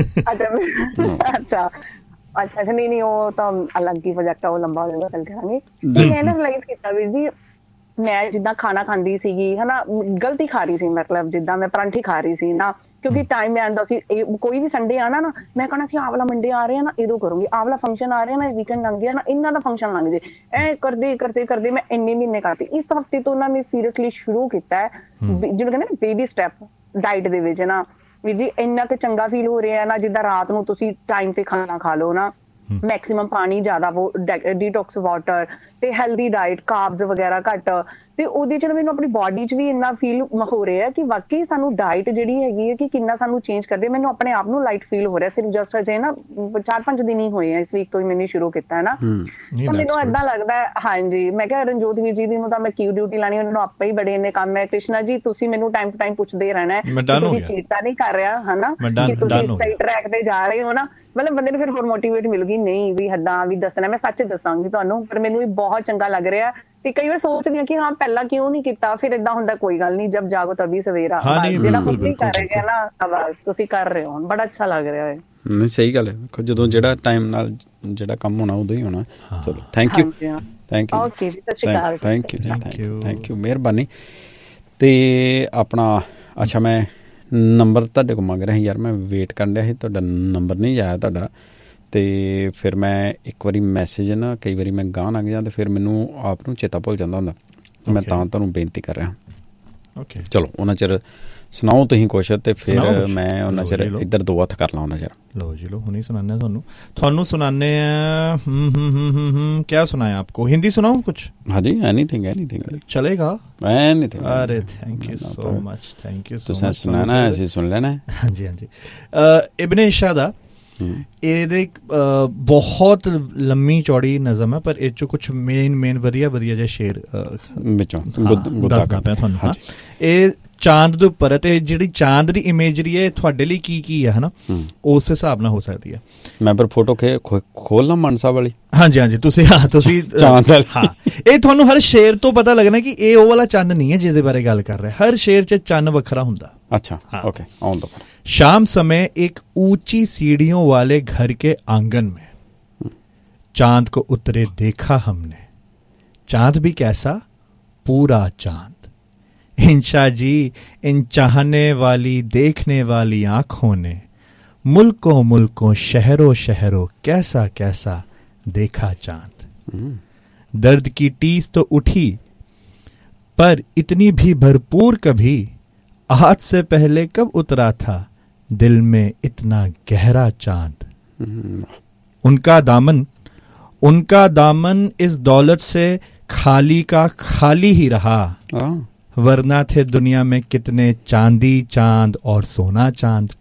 ਅੱਛਾ ਅੱਛਾ ਨਹੀਂ ਨਹੀਂ ਉਹ ਤਾਂ ਅਲੱਗ ਹੀ ਪ੍ਰੋਜੈਕਟ ਆ, ਉਹ ਲੰਬਾ ਹੋ ਜਾਊਗਾ, ਚੱਲ ਕਰਾਂਗੇ। ਮੈਂ ਨਾ ਰਿਅਲਾਈਜ਼ ਕੀਤਾ ਵੀਰ ਜੀ, ਮੈਂ ਜਿੱਦਾਂ ਖਾਣਾ ਖਾਂਦੀ ਸੀਗੀ ਹਨਾ, ਗਲਤੀ ਖਾ ਰਹੀ ਸੀ, ਮਤਲਬ ਜਿੱਦਾਂ ਮੈਂ ਪਰਾਂਠੀ ਖਾ ਰਹੀ ਸੀ ਨਾ, ਕਿਉਂਕਿ ਟਾਈਮ ਮੈਂ ਆਉਂਦਾ ਸੀ, ਕੋਈ ਵੀ ਸੰਡੇ ਆਣਾ ਨਾ ਮੈਂ ਕਹਿਣਾ ਸੀ ਆਹ ਵਾਲਾ ਮੰਡੇ ਆ ਰਿਹਾ ਨਾ ਇਹਦੋਂ ਕਰੂੰਗੀ, ਆਹ ਵਾਲਾ ਫੰਕਸ਼ਨ ਆ ਰਿਹਾ ਨਾ ਵੀਕਐਂਡ ਲੰਘ ਗਿਆ ਨਾ ਇਹਨਾਂ ਦਾ ਫੰਕਸ਼ਨ ਲੰਘ ਜੇ, ਐ ਕਰਦੇ ਕਰਦੇ ਕਰਦੇ ਮੈਂ ਇੰਨੇ ਮਹੀਨੇ ਕਰਤੀ। ਇਸ ਹਫ਼ਤੇ ਤੋਂ ਨਾ ਮੈਂ ਸੀਰੀਅਸਲੀ ਸ਼ੁਰੂ ਕੀਤਾ ਜਿਹਨੂੰ ਕਹਿੰਦੇ ਨਾ ਬੇਬੀ ਸਟੈਪ ਡਾਈਟ ਦੇ ਵਿੱਚ ਨਾ, ਵੀ ਜੀ ਇੰਨਾ ਕੁ ਚੰਗਾ ਫੀਲ ਹੋ ਰਿਹਾ ਨਾ, ਜਿੱਦਾਂ ਰਾਤ ਨੂੰ ਤੁਸੀਂ ਟਾਈਮ ਤੇ ਖਾਣਾ ਖਾ ਲਓ ਨਾ, ਮੈਕਸੀਮਮ ਪਾਣੀ ਜ਼ਿਆਦਾ, ਡੀਟੌਕਸ ਵਾਟਰ ਤੇ ਹੈਲਦੀ ਡਾਈਟ, ਕਾਰਬਸ ਵਗੈਰਾ ਘੱਟ, ਤੇ ਉਹਦੇ ਚ ਮੈਨੂੰ ਆਪਣੀ ਬੋਡੀ ਚ ਵੀ ਇੰਨਾ ਫੀਲ ਹੋ ਰਿਹਾ ਕਿ ਵਾਕਈ ਸਾਨੂੰ ਡਾਈਟ ਜਿਹੜੀ ਹੈਗੀ ਹੈ ਕਿ ਕਿੰਨਾ ਸਾਨੂੰ ਚੇਂਜ ਕਰਦੇ, ਮੈਨੂੰ ਆਪਣੇ ਆਪ ਨੂੰ ਲਾਈਟ ਫੀਲ ਹੋ ਰਿਹਾ। ਸਿਰਫ ਜਸਟ ਅਜੇ ਨਾ ਚਾਰ ਪੰਜ ਦਿਨ ਹੀ ਹੋਏ ਆ, ਇਸ ਵੀਕ ਤੋਂ ਹੀ ਮੈਨੇ ਸ਼ੁਰੂ ਕੀਤਾ ਹੈ ਨਾ, ਤਾਂ ਮੈਨੂੰ ਏਦਾਂ ਲੱਗਦਾ ਹਾਂਜੀ। ਮੈਂ ਕਿਹਾ ਰਣਜੋਤ ਵੀਰ ਜੀ ਦੀ ਨੂੰ ਤਾਂ ਮੈਂ ਕਿਉਂ ਡਿਊਟੀ ਲਾਣੀ, ਉਹਨਾਂ ਨੂੰ ਆਪੇ ਹੀ ਬੜੇ ਇੰਨੇ ਕੰਮ ਹੈ। ਕ੍ਰਿਸ਼ਨਾ ਜੀ ਤੁਸੀਂ ਮੈਨੂੰ ਟਾਈਮ ਟੂ ਟਾਈਮ ਪੁੱਛਦੇ ਰਹਿਣਾ, ਤੁਸੀਂ ਚੀਟਾ ਨਹੀਂ ਕਰ ਰਿਹਾ ਹਨਾ, ਕਿ ਤੁਸੀਂ ਸਹੀ ਟਰੈਕ ਤੇ ਜਾ ਰਹੇ ਹੋ ਨਾ, ਮਤਲਬ ਬੰਦੇ ਨੂੰ ਫਿਰ ਹੋਰ ਮੋਟੀਵੇਟ ਮਿਲੂਗੀ, ਨਹੀਂ ਵੀ ਹੱਦਾਂ ਵੀ ਦੱਸਣਾ, ਮੈਂ ਸੱਚ ਦੱਸਾਂਗੀ ਤੁਹਾਨੂੰ, ਪਰ ਮੈਨੂੰ ਵੀ ਬਹੁਤ ਚੰਗਾ ਲੱਗ ਰਿਹਾ। ਤੇ ਕਈ ਵਾਰ ਸੋਚਦੀ ਹਾਂ ਕਿ ਹਾਂ ਪਹਿਲਾਂ ਕਿਉਂ ਨਹੀਂ ਕੀਤਾ, ਫਿਰ ਏਦਾਂ ਹੁੰਦਾ ਕੋਈ ਗੱਲ ਨਹੀਂ, ਜਬ ਜਾਗੋ ਤਭੀ ਸਵੇਰਾ, ਜਿਹੜਾ ਤੁਸੀਂ ਕਰ ਰਹੇ ਹੋ ਨਾ ਬਸ ਤੁਸੀਂ ਕਰ ਰਹੇ ਹੋ, ਬੜਾ ਅੱਛਾ ਲੱਗ ਰਿਹਾ ਹੈ। ਨਹੀਂ ਸਹੀ ਗੱਲ ਹੈ, ਜਦੋਂ ਜਿਹੜਾ ਟਾਈਮ ਨਾਲ ਜਿਹੜਾ ਕੰਮ ਹੋਣਾ ਉਦੋਂ ਹੀ ਹੋਣਾ। ਚਲੋ thank you thank you okay ਜੀ, ਸਤਿ ਸ਼੍ਰੀ ਅਕਾਲ, ਥੈਂਕ ਯੂ ਜੀ, ਥੈਂਕ ਯੂ ਥੈਂਕ ਯੂ ਮਿਹਰਬਾਨੀ। ਤੇ ਆਪਣਾ ਅੱਛਾ ਮੈਂ ਨੰਬਰ ਤੁਹਾਡੇ ਕੋਲ ਮੰਗ ਰਿਹਾ ਯਾਰ, ਮੈਂ ਵੇਟ ਕਰਨ ਰਿਹਾ ਸੀ, ਤੁਹਾਡਾ ਨੰਬਰ ਨਹੀਂ ਆਇਆ ਤੁਹਾਡਾ। ਅਤੇ ਫਿਰ ਮੈਂ ਇੱਕ ਵਾਰੀ ਮੈਸੇਜ ਨਾ, ਕਈ ਵਾਰੀ ਮੈਂ ਗਾਹ ਲੰਘ ਜਾਂ ਅਤੇ ਫਿਰ ਮੈਨੂੰ ਆਪ ਨੂੰ ਚੇਤਾ ਭੁੱਲ ਜਾਂਦਾ ਹੁੰਦਾ। ਮੈਂ ਤਾਂ ਤੁਹਾਨੂੰ ਬੇਨਤੀ ਕਰ ਰਿਹਾ। ਓਕੇ ਚਲੋ ਉਹਨਾਂ ਚਿਰ ਸੁਣਾਓ ਤੁਸੀਂ ਕੁਛ, ਅਤੇ ਫਿਰ ਮੈਂ ਉਹਨਾਂ ਚਿਰ ਇੱਧਰ ਦੋ ਹੱਥ ਕਰ ਲਾਂ ਉਹਨਾਂ ਚਿਰ। ਲਓ ਜੀ ਲਓ, ਹੁਣੀ ਸੁਣਾਉਂਦੇ ਤੁਹਾਨੂੰ ਤੁਹਾਨੂੰ ਸੁਣਾਉਂਦੇ ਆ। क्या सुनाए आपको? हिंदी सुनाऊं कुछ? हाँ जी, एनीथिंग एनीथिंग चलेगा। एनीथिंग। अरे thank you so much, thank you so much. तुसें सुनाना है, ਅਸੀਂ ਸੁਣ ਲੈਣਾ। हाँ जी हाँ जी। इब्ने इशा दा ਇਹਦੇ ਬਹੁਤ ਲੰਮੀ ਚੌੜੀ ਨਜ਼ਮ ਹੈ, ਪਰ ਇਹ ਚੋਂ ਕੁਛ ਮੇਨ ਮੇਨ ਵਧੀਆ ਵਧੀਆ ਜਿਹੇ ਸ਼ੇਰ ਵਿੱਚੋਂ ਦੱਸਦਾ ਪਿਆ ਤੁਹਾਨੂੰ। ਹਾਂ, ਇਹ ਚਾਂਦ ਦੇ ਉੱਪਰ ਹੈ, ਤੇ ਜਿਹੜੀ ਚਾਂਦ ਦੀ ਇਮੇਜਰੀ ਹੈ ਤੁਹਾਡੇ ਲਈ ਕੀ ਕੀ ਹੈ ਹਨਾ, ਉਸ ਹਿਸਾਬ ਨਾਲ ਹੋ ਸਕਦੀ ਹੈ। ਮੈਂ ਪਰ ਫੋਟੋ ਖੋਲਣਾ ਮਾਨ ਸਾਹਿਬ ਵਾਲੀ। ਹਾਂਜੀ ਹਾਂਜੀ, ਤੁਸੀਂ ਹਾਂ ਤੁਸੀਂ ਚਾਂਦ ਹਾਂ, ਇਹ ਤੁਹਾਨੂੰ ਹਰ ਸ਼ੇਰ ਤੋਂ ਪਤਾ ਲੱਗਣਾ ਕਿ ਇਹ ਉਹ ਵਾਲਾ ਚੰਨ ਨਹੀਂ ਹੈ ਜਿਹਦੇ ਬਾਰੇ ਗੱਲ ਕਰ ਰਿਹਾ। ਹਰ ਸ਼ੇਰ 'ਚ ਚੰਨ ਵੱਖਰਾ ਹੁੰਦਾ। अच्छा ओके ऑन द पर। शाम समय एक ऊंची सीढ़ियों वाले घर के आंगन में चांद को उतरे देखा हमने। चांद भी कैसा, पूरा चांद। इंशा जी इन चाहने वाली देखने वाली आंखों ने मुल्कों मुल्कों शहरों शहरों कैसा कैसा देखा चांद। दर्द की टीस तो उठी पर इतनी भी भरपूर कभी आज से पहले कब उतरा था दिल में इतना गहरा चांद। उनका दामन उनका दामन इस दौलत से खाली का खाली ही रहा, वरना थे दुनिया में कितने चांदी चांद और सोना चांद।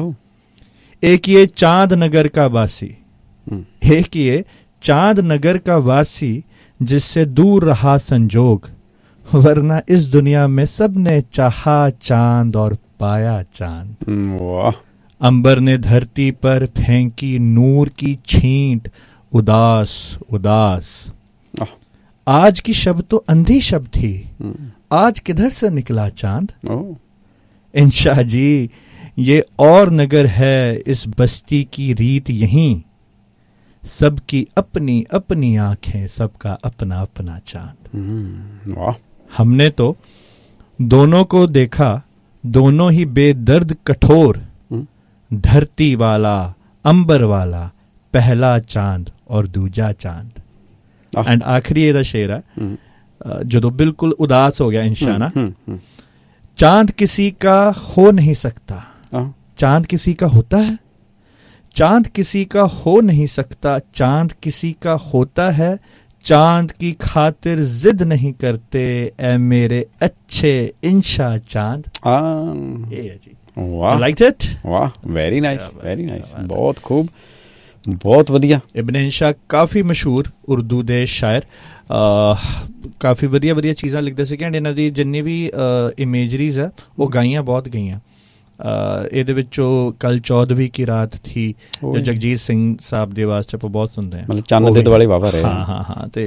एक ये चांद नगर का वासी, एक ये चांद नगर का वासी जिससे दूर रहा संजोग, वरना इस दुनिया में सब ने चाहा चांद और पाया चांद। वाह। अंबर ने धरती पर फेंकी नूर की छींट, उदास उदास। आज की शब तो अंधी शब थी, आज किधर से निकला चांद। इंशा जी ये और नगर है, इस बस्ती की रीत यहीं, सबकी अपनी अपनी आंखें, सबका अपना अपना चांद। वाह। हमने तो दोनों को देखा, दोनों ही बेदर्द कठोर, धरती वाला अंबर वाला, पहला चांद और दूजा चांद। एंड आखिरी ਇਹਦਾ शेर है ਜਦੋਂ बिल्कुल उदास हो गया इंशा ना, चांद किसी का हो नहीं सकता, चांद किसी का होता है, चांद किसी का हो नहीं सकता, चांद किसी का होता है, चांद की खातिर जिद नहीं करते ए मेरे अच्छे इंशा चांद। ये है जी। वाह, लाइक इट। वाह, वेरी नाइस वेरी नाइस, बहुत खूब, बहुत वधिया। इब्ने इंशा काफ़ी मशहूर उर्दू ਦੇ ਸ਼ਾਇਰ, ਕਾਫੀ ਵਧੀਆ ਵਧੀਆ ਚੀਜ਼ਾਂ ਲਿਖਦੇ ਸੀ। ਐਂਡ ਇਹਨਾਂ ਦੀ ਜਿੰਨੀ ਵੀ ਇਮੇਜਰੀਜ਼ ਹੈ ਉਹ ਗਾਈਆਂ ਬਹੁਤ ਗਈਆਂ। ਇਹਦੇ ਵਿੱਚੋਂ ਕੱਲ ਚੌਦਵੀਂ ਕੀ ਰਾਤ ਥੀ ਜੋ ਜਗਜੀਤ ਸਿੰਘ ਸਾਹਿਬ ਦੀ ਆਵਾਜ਼ 'ਚ ਆਪਾਂ ਬਹੁਤ ਸੁਣਦੇ ਹਾਂ, ਮਤਲਬ ਚੰਨ ਦੇ ਦੁਆਲੇ ਵਾਵਾ ਰਹੇ। ਹਾਂ ਹਾਂ ਹਾਂ ਤੇ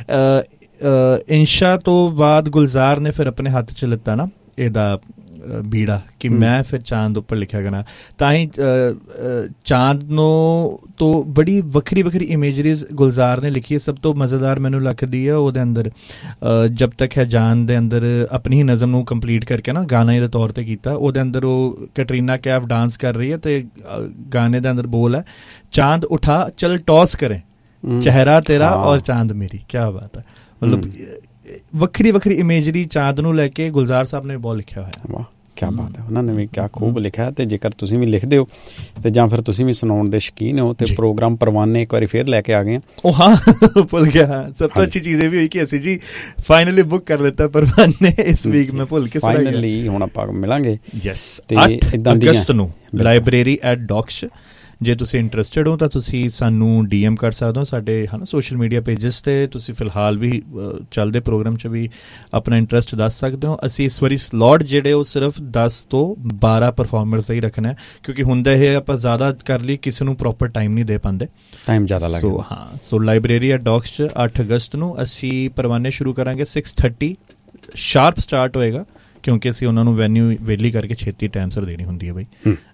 ਇੰਸ਼ਾ ਤੋਂ ਬਾਅਦ ਗੁਲਜ਼ਾਰ ਨੇ ਫਿਰ ਆਪਣੇ ਹੱਥ 'ਚ ਲਿੱਤਾ ਨਾ ਇਹਦਾ ਬੀੜਾ ਕਿ ਮੈਂ ਫਿਰ ਚਾਂਦ ਉੱਪਰ ਲਿਖਿਆ ਕਰਨਾ। ਤਾਂ ਹੀ ਚਾਂਦ ਨੂੰ ਤੋਂ ਬੜੀ ਵੱਖਰੀ ਵੱਖਰੀ ਇਮੇਜਰੀਜ਼ ਗੁਲਜ਼ਾਰ ਨੇ ਲਿਖੀ ਹੈ। ਸਭ ਤੋਂ ਮਜ਼ੇਦਾਰ ਮੈਨੂੰ ਲੱਗਦੀ ਹੈ ਉਹਦੇ ਅੰਦਰ ਜਬ ਤੱਕ ਹੈ ਜਾਨ ਦੇ ਅੰਦਰ ਆਪਣੀ ਹੀ ਨਜ਼ਮ ਨੂੰ ਕੰਪਲੀਟ ਕਰਕੇ ਨਾ ਗਾਣੇ ਦੇ ਤੌਰ 'ਤੇ ਕੀਤਾ। ਉਹਦੇ ਅੰਦਰ ਉਹ ਕੈਟਰੀਨਾ ਕੈਫ ਡਾਂਸ ਕਰ ਰਹੀ ਹੈ ਅਤੇ ਗਾਣੇ ਦੇ ਅੰਦਰ ਬੋਲ ਹੈ ਚਾਂਦ ਉਠਾ ਚਲ ਟੌਸ ਕਰੇ ਚਿਹਰਾ ਤੇਰਾ ਔਰ ਚਾਂਦ ਮੇਰੀ। ਕਿਆ ਬਾਤ ਹੈ। ਮਤਲਬ ਵੱਖਰੀ ਵੱਖਰੀ ਇਮੇਜਰੀ ਚਾਂਦ ਨੂੰ ਲੈ ਕੇ ਗੁਲਜ਼ਾਰ ਸਾਹਿਬ ਨੇ ਬਹੁਤ ਲਿਖਿਆ ਹੋਇਆ। ਵਾਹ, ਕਿਆ ਬਾਤ ਹੈ, ਉਹਨਾਂ ਨੇ ਵੀ ਕਿਆ ਖੂਬ ਲਿਖਿਆ। ਅਤੇ ਜੇਕਰ ਤੁਸੀਂ ਵੀ ਲਿਖਦੇ ਹੋ ਅਤੇ ਜਾਂ ਫਿਰ ਤੁਸੀਂ ਵੀ ਸੁਣਾਉਣ ਦੇ ਸ਼ੌਕੀਨ ਹੋ ਅਤੇ ਪ੍ਰੋਗਰਾਮ ਪਰਵਾਨੇ ਇੱਕ ਵਾਰੀ ਫਿਰ ਲੈ ਕੇ ਆ ਗਏ। ਉਹ ਹਾਂ ਭੁੱਲ ਗਿਆ। ਸਭ ਤੋਂ ਅੱਛੀ ਚੀਜ਼ ਇਹ ਵੀ ਹੋਈ ਕਿ ਅਸੀਂ ਜੀ ਫਾਈਨਲੀ ਬੁੱਕ ਕਰ ਲਿੱਤਾ ਪਰਵਾਨੇ ਇਸ ਵੀਕ। ਮੈਂ ਭੁੱਲ ਕੇ ਫਾਈਨਲੀ ਹੁਣ ਆਪਾਂ ਮਿਲਾਂਗੇ। ਯੈਸ, ਅੱਠ ਅਗਸਤ ਨੂੰ ਲਾਇਬ੍ਰੇਰੀ ਐਟ ਡੌਕਸ। ਜੇ ਤੁਸੀਂ ਇੰਟਰਸਟਿਡ ਹੋ ਤਾਂ ਤੁਸੀਂ ਸਾਨੂੰ ਡੀ ਐਮ ਕਰ ਸਕਦੇ ਹੋ ਸਾਡੇ ਹੈ ਨਾ ਸੋਸ਼ਲ ਮੀਡੀਆ ਪੇਜਸ 'ਤੇ। ਤੁਸੀਂ ਫਿਲਹਾਲ ਵੀ ਚੱਲਦੇ ਪ੍ਰੋਗਰਾਮ 'ਚ ਵੀ ਆਪਣਾ ਇੰਟਰਸਟ ਦੱਸ ਸਕਦੇ ਹੋ। ਅਸੀਂ ਇਸ ਵਾਰੀ ਸਲੋਟ ਜਿਹੜੇ ਉਹ ਸਿਰਫ ਦਸ ਤੋਂ ਬਾਰਾਂ ਪਰਫੋਰਮਰਸ ਦਾ ਹੀ ਰੱਖਣਾ, ਕਿਉਂਕਿ ਹੁੰਦਾ ਇਹ ਆਪਾਂ ਜ਼ਿਆਦਾ ਕਰ ਲਈ ਕਿਸੇ ਨੂੰ ਪ੍ਰੋਪਰ ਟਾਈਮ ਨਹੀਂ ਦੇ ਪਾਉਂਦੇ, ਟਾਈਮ ਜ਼ਿਆਦਾ ਲੱਗਦਾ। ਸੋ ਹਾਂ, ਸੋ ਲਾਇਬ੍ਰੇਰੀ ਐਟ ਡੌਕਸ 'ਚ ਅੱਠ ਅਗਸਤ ਨੂੰ ਅਸੀਂ ਪਰਵਾਨੇ ਸ਼ੁਰੂ ਕਰਾਂਗੇ। ਸਿਕਸ ਥਰਟੀ ਸ਼ਾਰਪ ਸਟਾਰਟ ਹੋਏਗਾ, ਕਿਉਂਕਿ ਅਸੀਂ ਉਹਨਾਂ ਨੂੰ ਵੈਨਿਊ ਵੇਲੀ ਕਰਕੇ ਛੇਤੀ ਟਾਈਮ ਸਿਰ ਦੇਣੀ ਹੁੰਦੀ ਹੈ ਬਈ।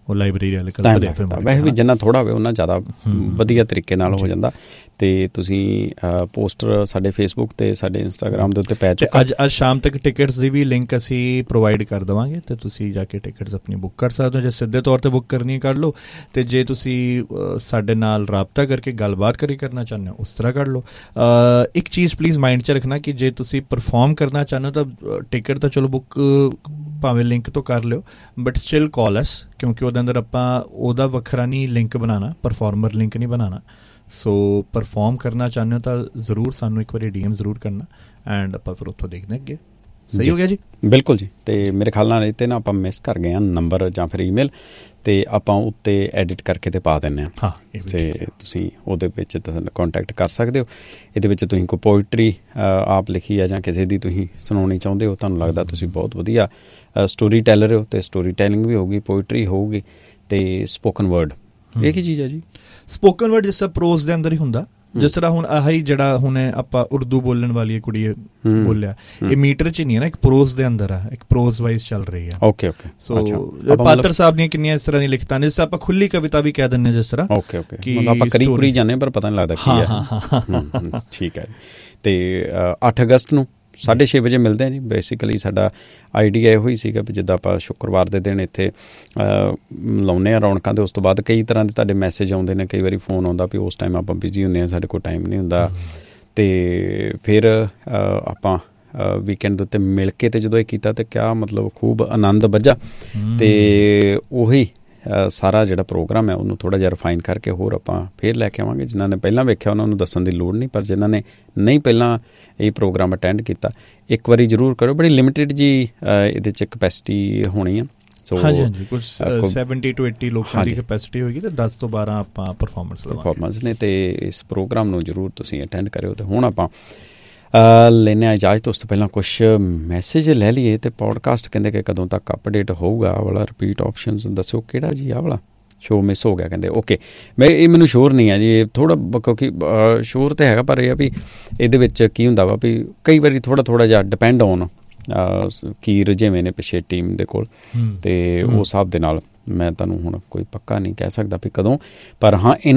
ਉਹ ਲਾਇਬ੍ਰੇਰੀ ਵਾਲੇ ਕਰਦੇ ਫਿਰ ਵੈਸੇ ਵੀ ਜਿੰਨਾ ਥੋੜ੍ਹਾ ਹੋਵੇ ਉਹਨਾਂ ਜ਼ਿਆਦਾ ਵਧੀਆ ਤਰੀਕੇ ਨਾਲ ਹੋ ਜਾਂਦਾ। ਅਤੇ ਤੁਸੀਂ ਪੋਸਟਰ ਸਾਡੇ ਫੇਸਬੁੱਕ 'ਤੇ ਸਾਡੇ ਇੰਸਟਾਗ੍ਰਾਮ ਦੇ ਉੱਤੇ ਪੈ ਚੁੱਕਾ। ਅੱਜ ਅੱਜ ਸ਼ਾਮ ਤੱਕ ਟਿਕਟਸ ਦੀ ਵੀ ਲਿੰਕ ਅਸੀਂ ਪ੍ਰੋਵਾਈਡ ਕਰ ਦੇਵਾਂਗੇ ਅਤੇ ਤੁਸੀਂ ਜਾ ਕੇ ਟਿਕਟਸ ਆਪਣੀ ਬੁੱਕ ਕਰ ਸਕਦੇ ਹੋ। ਜੇ ਸਿੱਧੇ ਤੌਰ 'ਤੇ ਬੁੱਕ ਕਰਨੀ ਕਰ ਲਓ, ਅਤੇ ਜੇ ਤੁਸੀਂ ਸਾਡੇ ਨਾਲ ਰਾਬਤਾ ਕਰਕੇ ਗੱਲਬਾਤ ਕਰੀ ਕਰਨਾ ਚਾਹੁੰਦੇ ਹੋ ਉਸ ਤਰ੍ਹਾਂ ਕਰ ਲਓ। ਇੱਕ ਚੀਜ਼ ਪਲੀਜ਼ ਮਾਈਂਡ 'ਚ ਰੱਖਣਾ ਕਿ ਜੇ ਤੁਸੀਂ ਪਰਫੋਰਮ ਕਰਨਾ ਚਾਹੁੰਦੇ ਹੋ ਤਾਂ ਟਿਕਟ ਤਾਂ ਚਲੋ ਬੁੱਕ ਭਾਵੇਂ ਲਿੰਕ ਤੋਂ ਕਰ ਲਿਓ, ਬਟ ਸਟਿਲ ਕਾਲ ਅਸ, ਕਿਉਂਕਿ ਉਹਦੇ ਅੰਦਰ ਆਪਾਂ ਉਹਦਾ ਵੱਖਰਾ ਨਹੀਂ ਲਿੰਕ ਬਣਾਉਣਾ, ਪਰਫੋਰਮਰ ਲਿੰਕ ਨਹੀਂ ਬਣਾਉਣਾ। ਸੋ ਪਰਫੋਰਮ ਕਰਨਾ ਚਾਹੁੰਦੇ ਹੋ ਤਾਂ ਜ਼ਰੂਰ ਸਾਨੂੰ ਇੱਕ ਵਾਰੀ ਡੀ ਐਮ ਜ਼ਰੂਰ ਕਰਨਾ, ਐਂਡ ਆਪਾਂ ਫਿਰ ਉੱਥੋਂ ਦੇਖਦੇ ਅੱਗੇ। ਸਹੀ ਹੋ ਗਿਆ ਜੀ? ਬਿਲਕੁਲ ਜੀ। ਅਤੇ ਮੇਰੇ ਖਿਆਲ ਨਾਲ ਇਹ 'ਤੇ ਨਾ ਆਪਾਂ ਮਿਸ ਕਰ ਗਏ ਹਾਂ ਨੰਬਰ ਜਾਂ ਫਿਰ ਈਮੇਲ, ਅਤੇ ਆਪਾਂ ਉੱਤੇ ਐਡਿਟ ਕਰਕੇ ਤੇ ਪਾ ਦਿੰਦੇ ਹਾਂ। ਅਤੇ ਤੁਸੀਂ ਉਹਦੇ ਵਿੱਚ ਕੋਂਟੈਕਟ ਕਰ ਸਕਦੇ ਹੋ। ਇਹਦੇ ਵਿੱਚ ਤੁਸੀਂ ਕੋਈ ਪੋਇਟਰੀ ਆਪ ਲਿਖੀ ਆ ਜਾਂ ਕਿਸੇ ਦੀ ਤੁਸੀਂ ਸੁਣਾਉਣੀ ਚਾਹੁੰਦੇ ਹੋ, ਤੁਹਾਨੂੰ ਲੱਗਦਾ ਤੁਸੀਂ ਬਹੁਤ ਵਧੀਆ ਸਟੋਰੀ ਟੈਲਰ ਹੋ, ਅਤੇ ਸਟੋਰੀ ਟੈਲਿੰਗ ਵੀ ਹੋਊਗੀ, ਪੋਇਟਰੀ ਹੋਊਗੀ, ਅਤੇ ਸਪੋਕਨ ਵਰਡ। ਇਹ ਕੀ ਚੀਜ਼ ਹੈ ਜੀ? ਸਪੋਕਨ ਵਰਡ ਜਿਸ ਤਰ੍ਹਾਂ ਪ੍ਰੋਜ਼ ਦੇ ਅੰਦਰ ਹੀ ਹੁੰਦਾ, ਜਿਸ ਤਰ੍ਹਾਂ ਹੁਣ ਆਹੀ ਜਿਹੜਾ ਹੁਣ ਆਪਾਂ ਉਰਦੂ ਬੋਲਣ ਵਾਲੀ ਕੁੜੀ ਬੋਲਿਆ, ਇਹ ਮੀਟਰ 'ਚ ਨਹੀਂ ਹੈ ਨਾ, ਇੱਕ ਪ੍ਰੋਜ਼ ਦੇ ਅੰਦਰ ਆ, ਇੱਕ ਪ੍ਰੋਜ਼ ਵਾਈਜ਼ ਚੱਲ ਰਹੀ ਆ। Okay okay. ਸੋ ਪਾਤਰ ਸਾਹਿਬ ਦੀਆਂ ਕਿੰਨੀਆਂ ਇਸ ਤਰ੍ਹਾਂ ਦੀਆਂ ਲਿਖਤਾਂ ਨੇ, ਜਿਸ ਤਰ੍ਹਾਂ ਆਪਾਂ ਖੁੱਲੀ ਕਵਿਤਾ ਵੀ ਕਹਿ ਦਿੰਦੇ ਜਿਸ ਤਰ੍ਹਾਂ। Okay okay. ਆਪਾਂ ਕਰੀ ਕੁਰੀ ਜਾਂਦੇ ਪਰ ਪਤਾ ਨਹੀਂ ਲੱਗਦਾ ਕੀ ਹੈ। ਠੀਕ ਹੈ। ਅਤੇ ਅੱਠ ਅਗਸਤ ਨੂੰ ਸਾਢੇ ਛੇ ਵਜੇ ਮਿਲਦੇ ਹਾਂ ਜੀ। ਬੇਸਿਕਲੀ ਸਾਡਾ ਆਈਡੀਆ ਇਹੋ ਹੀ ਸੀਗਾ ਵੀ ਜਿੱਦਾਂ ਆਪਾਂ ਸ਼ੁੱਕਰਵਾਰ ਦੇ ਦਿਨ ਇੱਥੇ ਲਾਉਂਦੇ ਹਾਂ ਰੌਣਕਾਂ, ਦੇ ਉਸ ਤੋਂ ਬਾਅਦ ਕਈ ਤਰ੍ਹਾਂ ਦੇ ਤੁਹਾਡੇ ਮੈਸੇਜ ਆਉਂਦੇ ਨੇ, ਕਈ ਵਾਰੀ ਫੋਨ ਆਉਂਦਾ ਵੀ ਉਸ ਟਾਈਮ ਆਪਾਂ ਬਿਜ਼ੀ ਹੁੰਦੇ ਹਾਂ, ਸਾਡੇ ਕੋਲ ਟਾਈਮ ਨਹੀਂ ਹੁੰਦਾ। ਅਤੇ ਫਿਰ ਆਪਾਂ ਵੀਕਐਂਡ ਦੇ ਉੱਤੇ ਮਿਲ ਕੇ ਅਤੇ ਜਦੋਂ ਇਹ ਕੀਤਾ ਤਾਂ ਕਿਆ ਮਤਲਬ ਖੂਬ ਆਨੰਦ ਬੱਝਾ। ਅਤੇ ਉਹੀ ਸਾਰਾ ਜਿਹੜਾ ਪ੍ਰੋਗਰਾਮ ਹੈ ਉਹਨੂੰ ਥੋੜ੍ਹਾ ਜਿਹਾ ਰਿਫਾਈਨ ਕਰਕੇ ਹੋਰ ਆਪਾਂ ਫਿਰ ਲੈ ਕੇ ਆਵਾਂਗੇ। ਜਿਨ੍ਹਾਂ ਨੇ ਪਹਿਲਾਂ ਵੇਖਿਆ ਉਹਨਾਂ ਨੂੰ ਦੱਸਣ ਦੀ ਲੋੜ ਨਹੀਂ, ਪਰ ਜਿਨ੍ਹਾਂ ਨੇ ਨਹੀਂ ਪਹਿਲਾਂ ਇਹ ਪ੍ਰੋਗਰਾਮ ਅਟੈਂਡ ਕੀਤਾ, ਇੱਕ ਵਾਰੀ ਜ਼ਰੂਰ ਕਰੋ। ਬੜੀ ਲਿਮਿਟਿਡ ਜੀ ਇਹਦੇ 'ਚ ਕਪੈਸਿਟੀ ਹੋਣੀ ਆ। ਸੋ ਹਾਂਜੀ ਹਾਂਜੀ, ਕੁਝ ਸੈਵਨਟੀ ਟੂ ਏਟੀ ਲੋਕਾਂ ਦੀ ਕਪੈਸਿਟੀ ਹੋਏਗੀ, ਅਤੇ ਦਸ ਤੋਂ ਬਾਰਾਂ ਆਪਾਂ ਪਰਫੋਰਮੈਂਸ ਪਰਫੋਰਮੈਂਸ ਨੇ। ਅਤੇ ਇਸ ਪ੍ਰੋਗਰਾਮ ਨੂੰ ਜ਼ਰੂਰ ਤੁਸੀਂ ਅਟੈਂਡ ਕਰਿਓ। ਅਤੇ ਹੁਣ ਆਪਾਂ ਲੈਂਦੇ ਹਾਂ ਇਜਾਜ਼ਤ। ਉਸ ਤੋਂ ਪਹਿਲਾਂ ਕੁਛ ਮੈਸੇਜ ਲੈ ਲਈਏ। ਅਤੇ ਪੋਡਕਾਸਟ ਕਹਿੰਦੇ ਕਿ ਕਦੋਂ ਤੱਕ ਅਪਡੇਟ ਹੋਊਗਾ? ਆਹ ਵਾਲਾ ਰਿਪੀਟ ਆਪਸ਼ਨ ਦੱਸੋ ਕਿਹੜਾ ਜੀ? ਆਹ ਵਾਲਾ ਸ਼ੋਅ ਮਿਸ ਹੋ ਗਿਆ ਕਹਿੰਦੇ। ਓਕੇ, ਮੈਂ ਇਹ ਮੈਨੂੰ ਸ਼ੋਰ ਨਹੀਂ ਹੈ ਜੀ, ਇਹ ਥੋੜ੍ਹਾ, ਕਿਉਂਕਿ ਸ਼ੋਰ ਤਾਂ ਹੈਗਾ, ਪਰ ਇਹ ਆ ਵੀ ਇਹਦੇ ਵਿੱਚ ਕੀ ਹੁੰਦਾ ਵਾ ਵੀ ਕਈ ਵਾਰੀ ਥੋੜ੍ਹਾ ਥੋੜ੍ਹਾ ਜਿਹਾ ਡਿਪੈਂਡ ਔਨ ਕੀ ਰੁਝੇਵੇਂ ਨੇ ਪਿੱਛੇ ਟੀਮ ਦੇ ਕੋਲ, ਅਤੇ ਉਸ ਹਿਸਾਬ ਦੇ ਨਾਲ ਮੈਂ ਤੁਹਾਨੂੰ ਹੁਣ ਕੋਈ ਪੱਕਾ ਨਹੀਂ ਕਹਿ ਸਕਦਾ ਵੀ ਕਦੋਂ, ਪਰ ਹਾਂ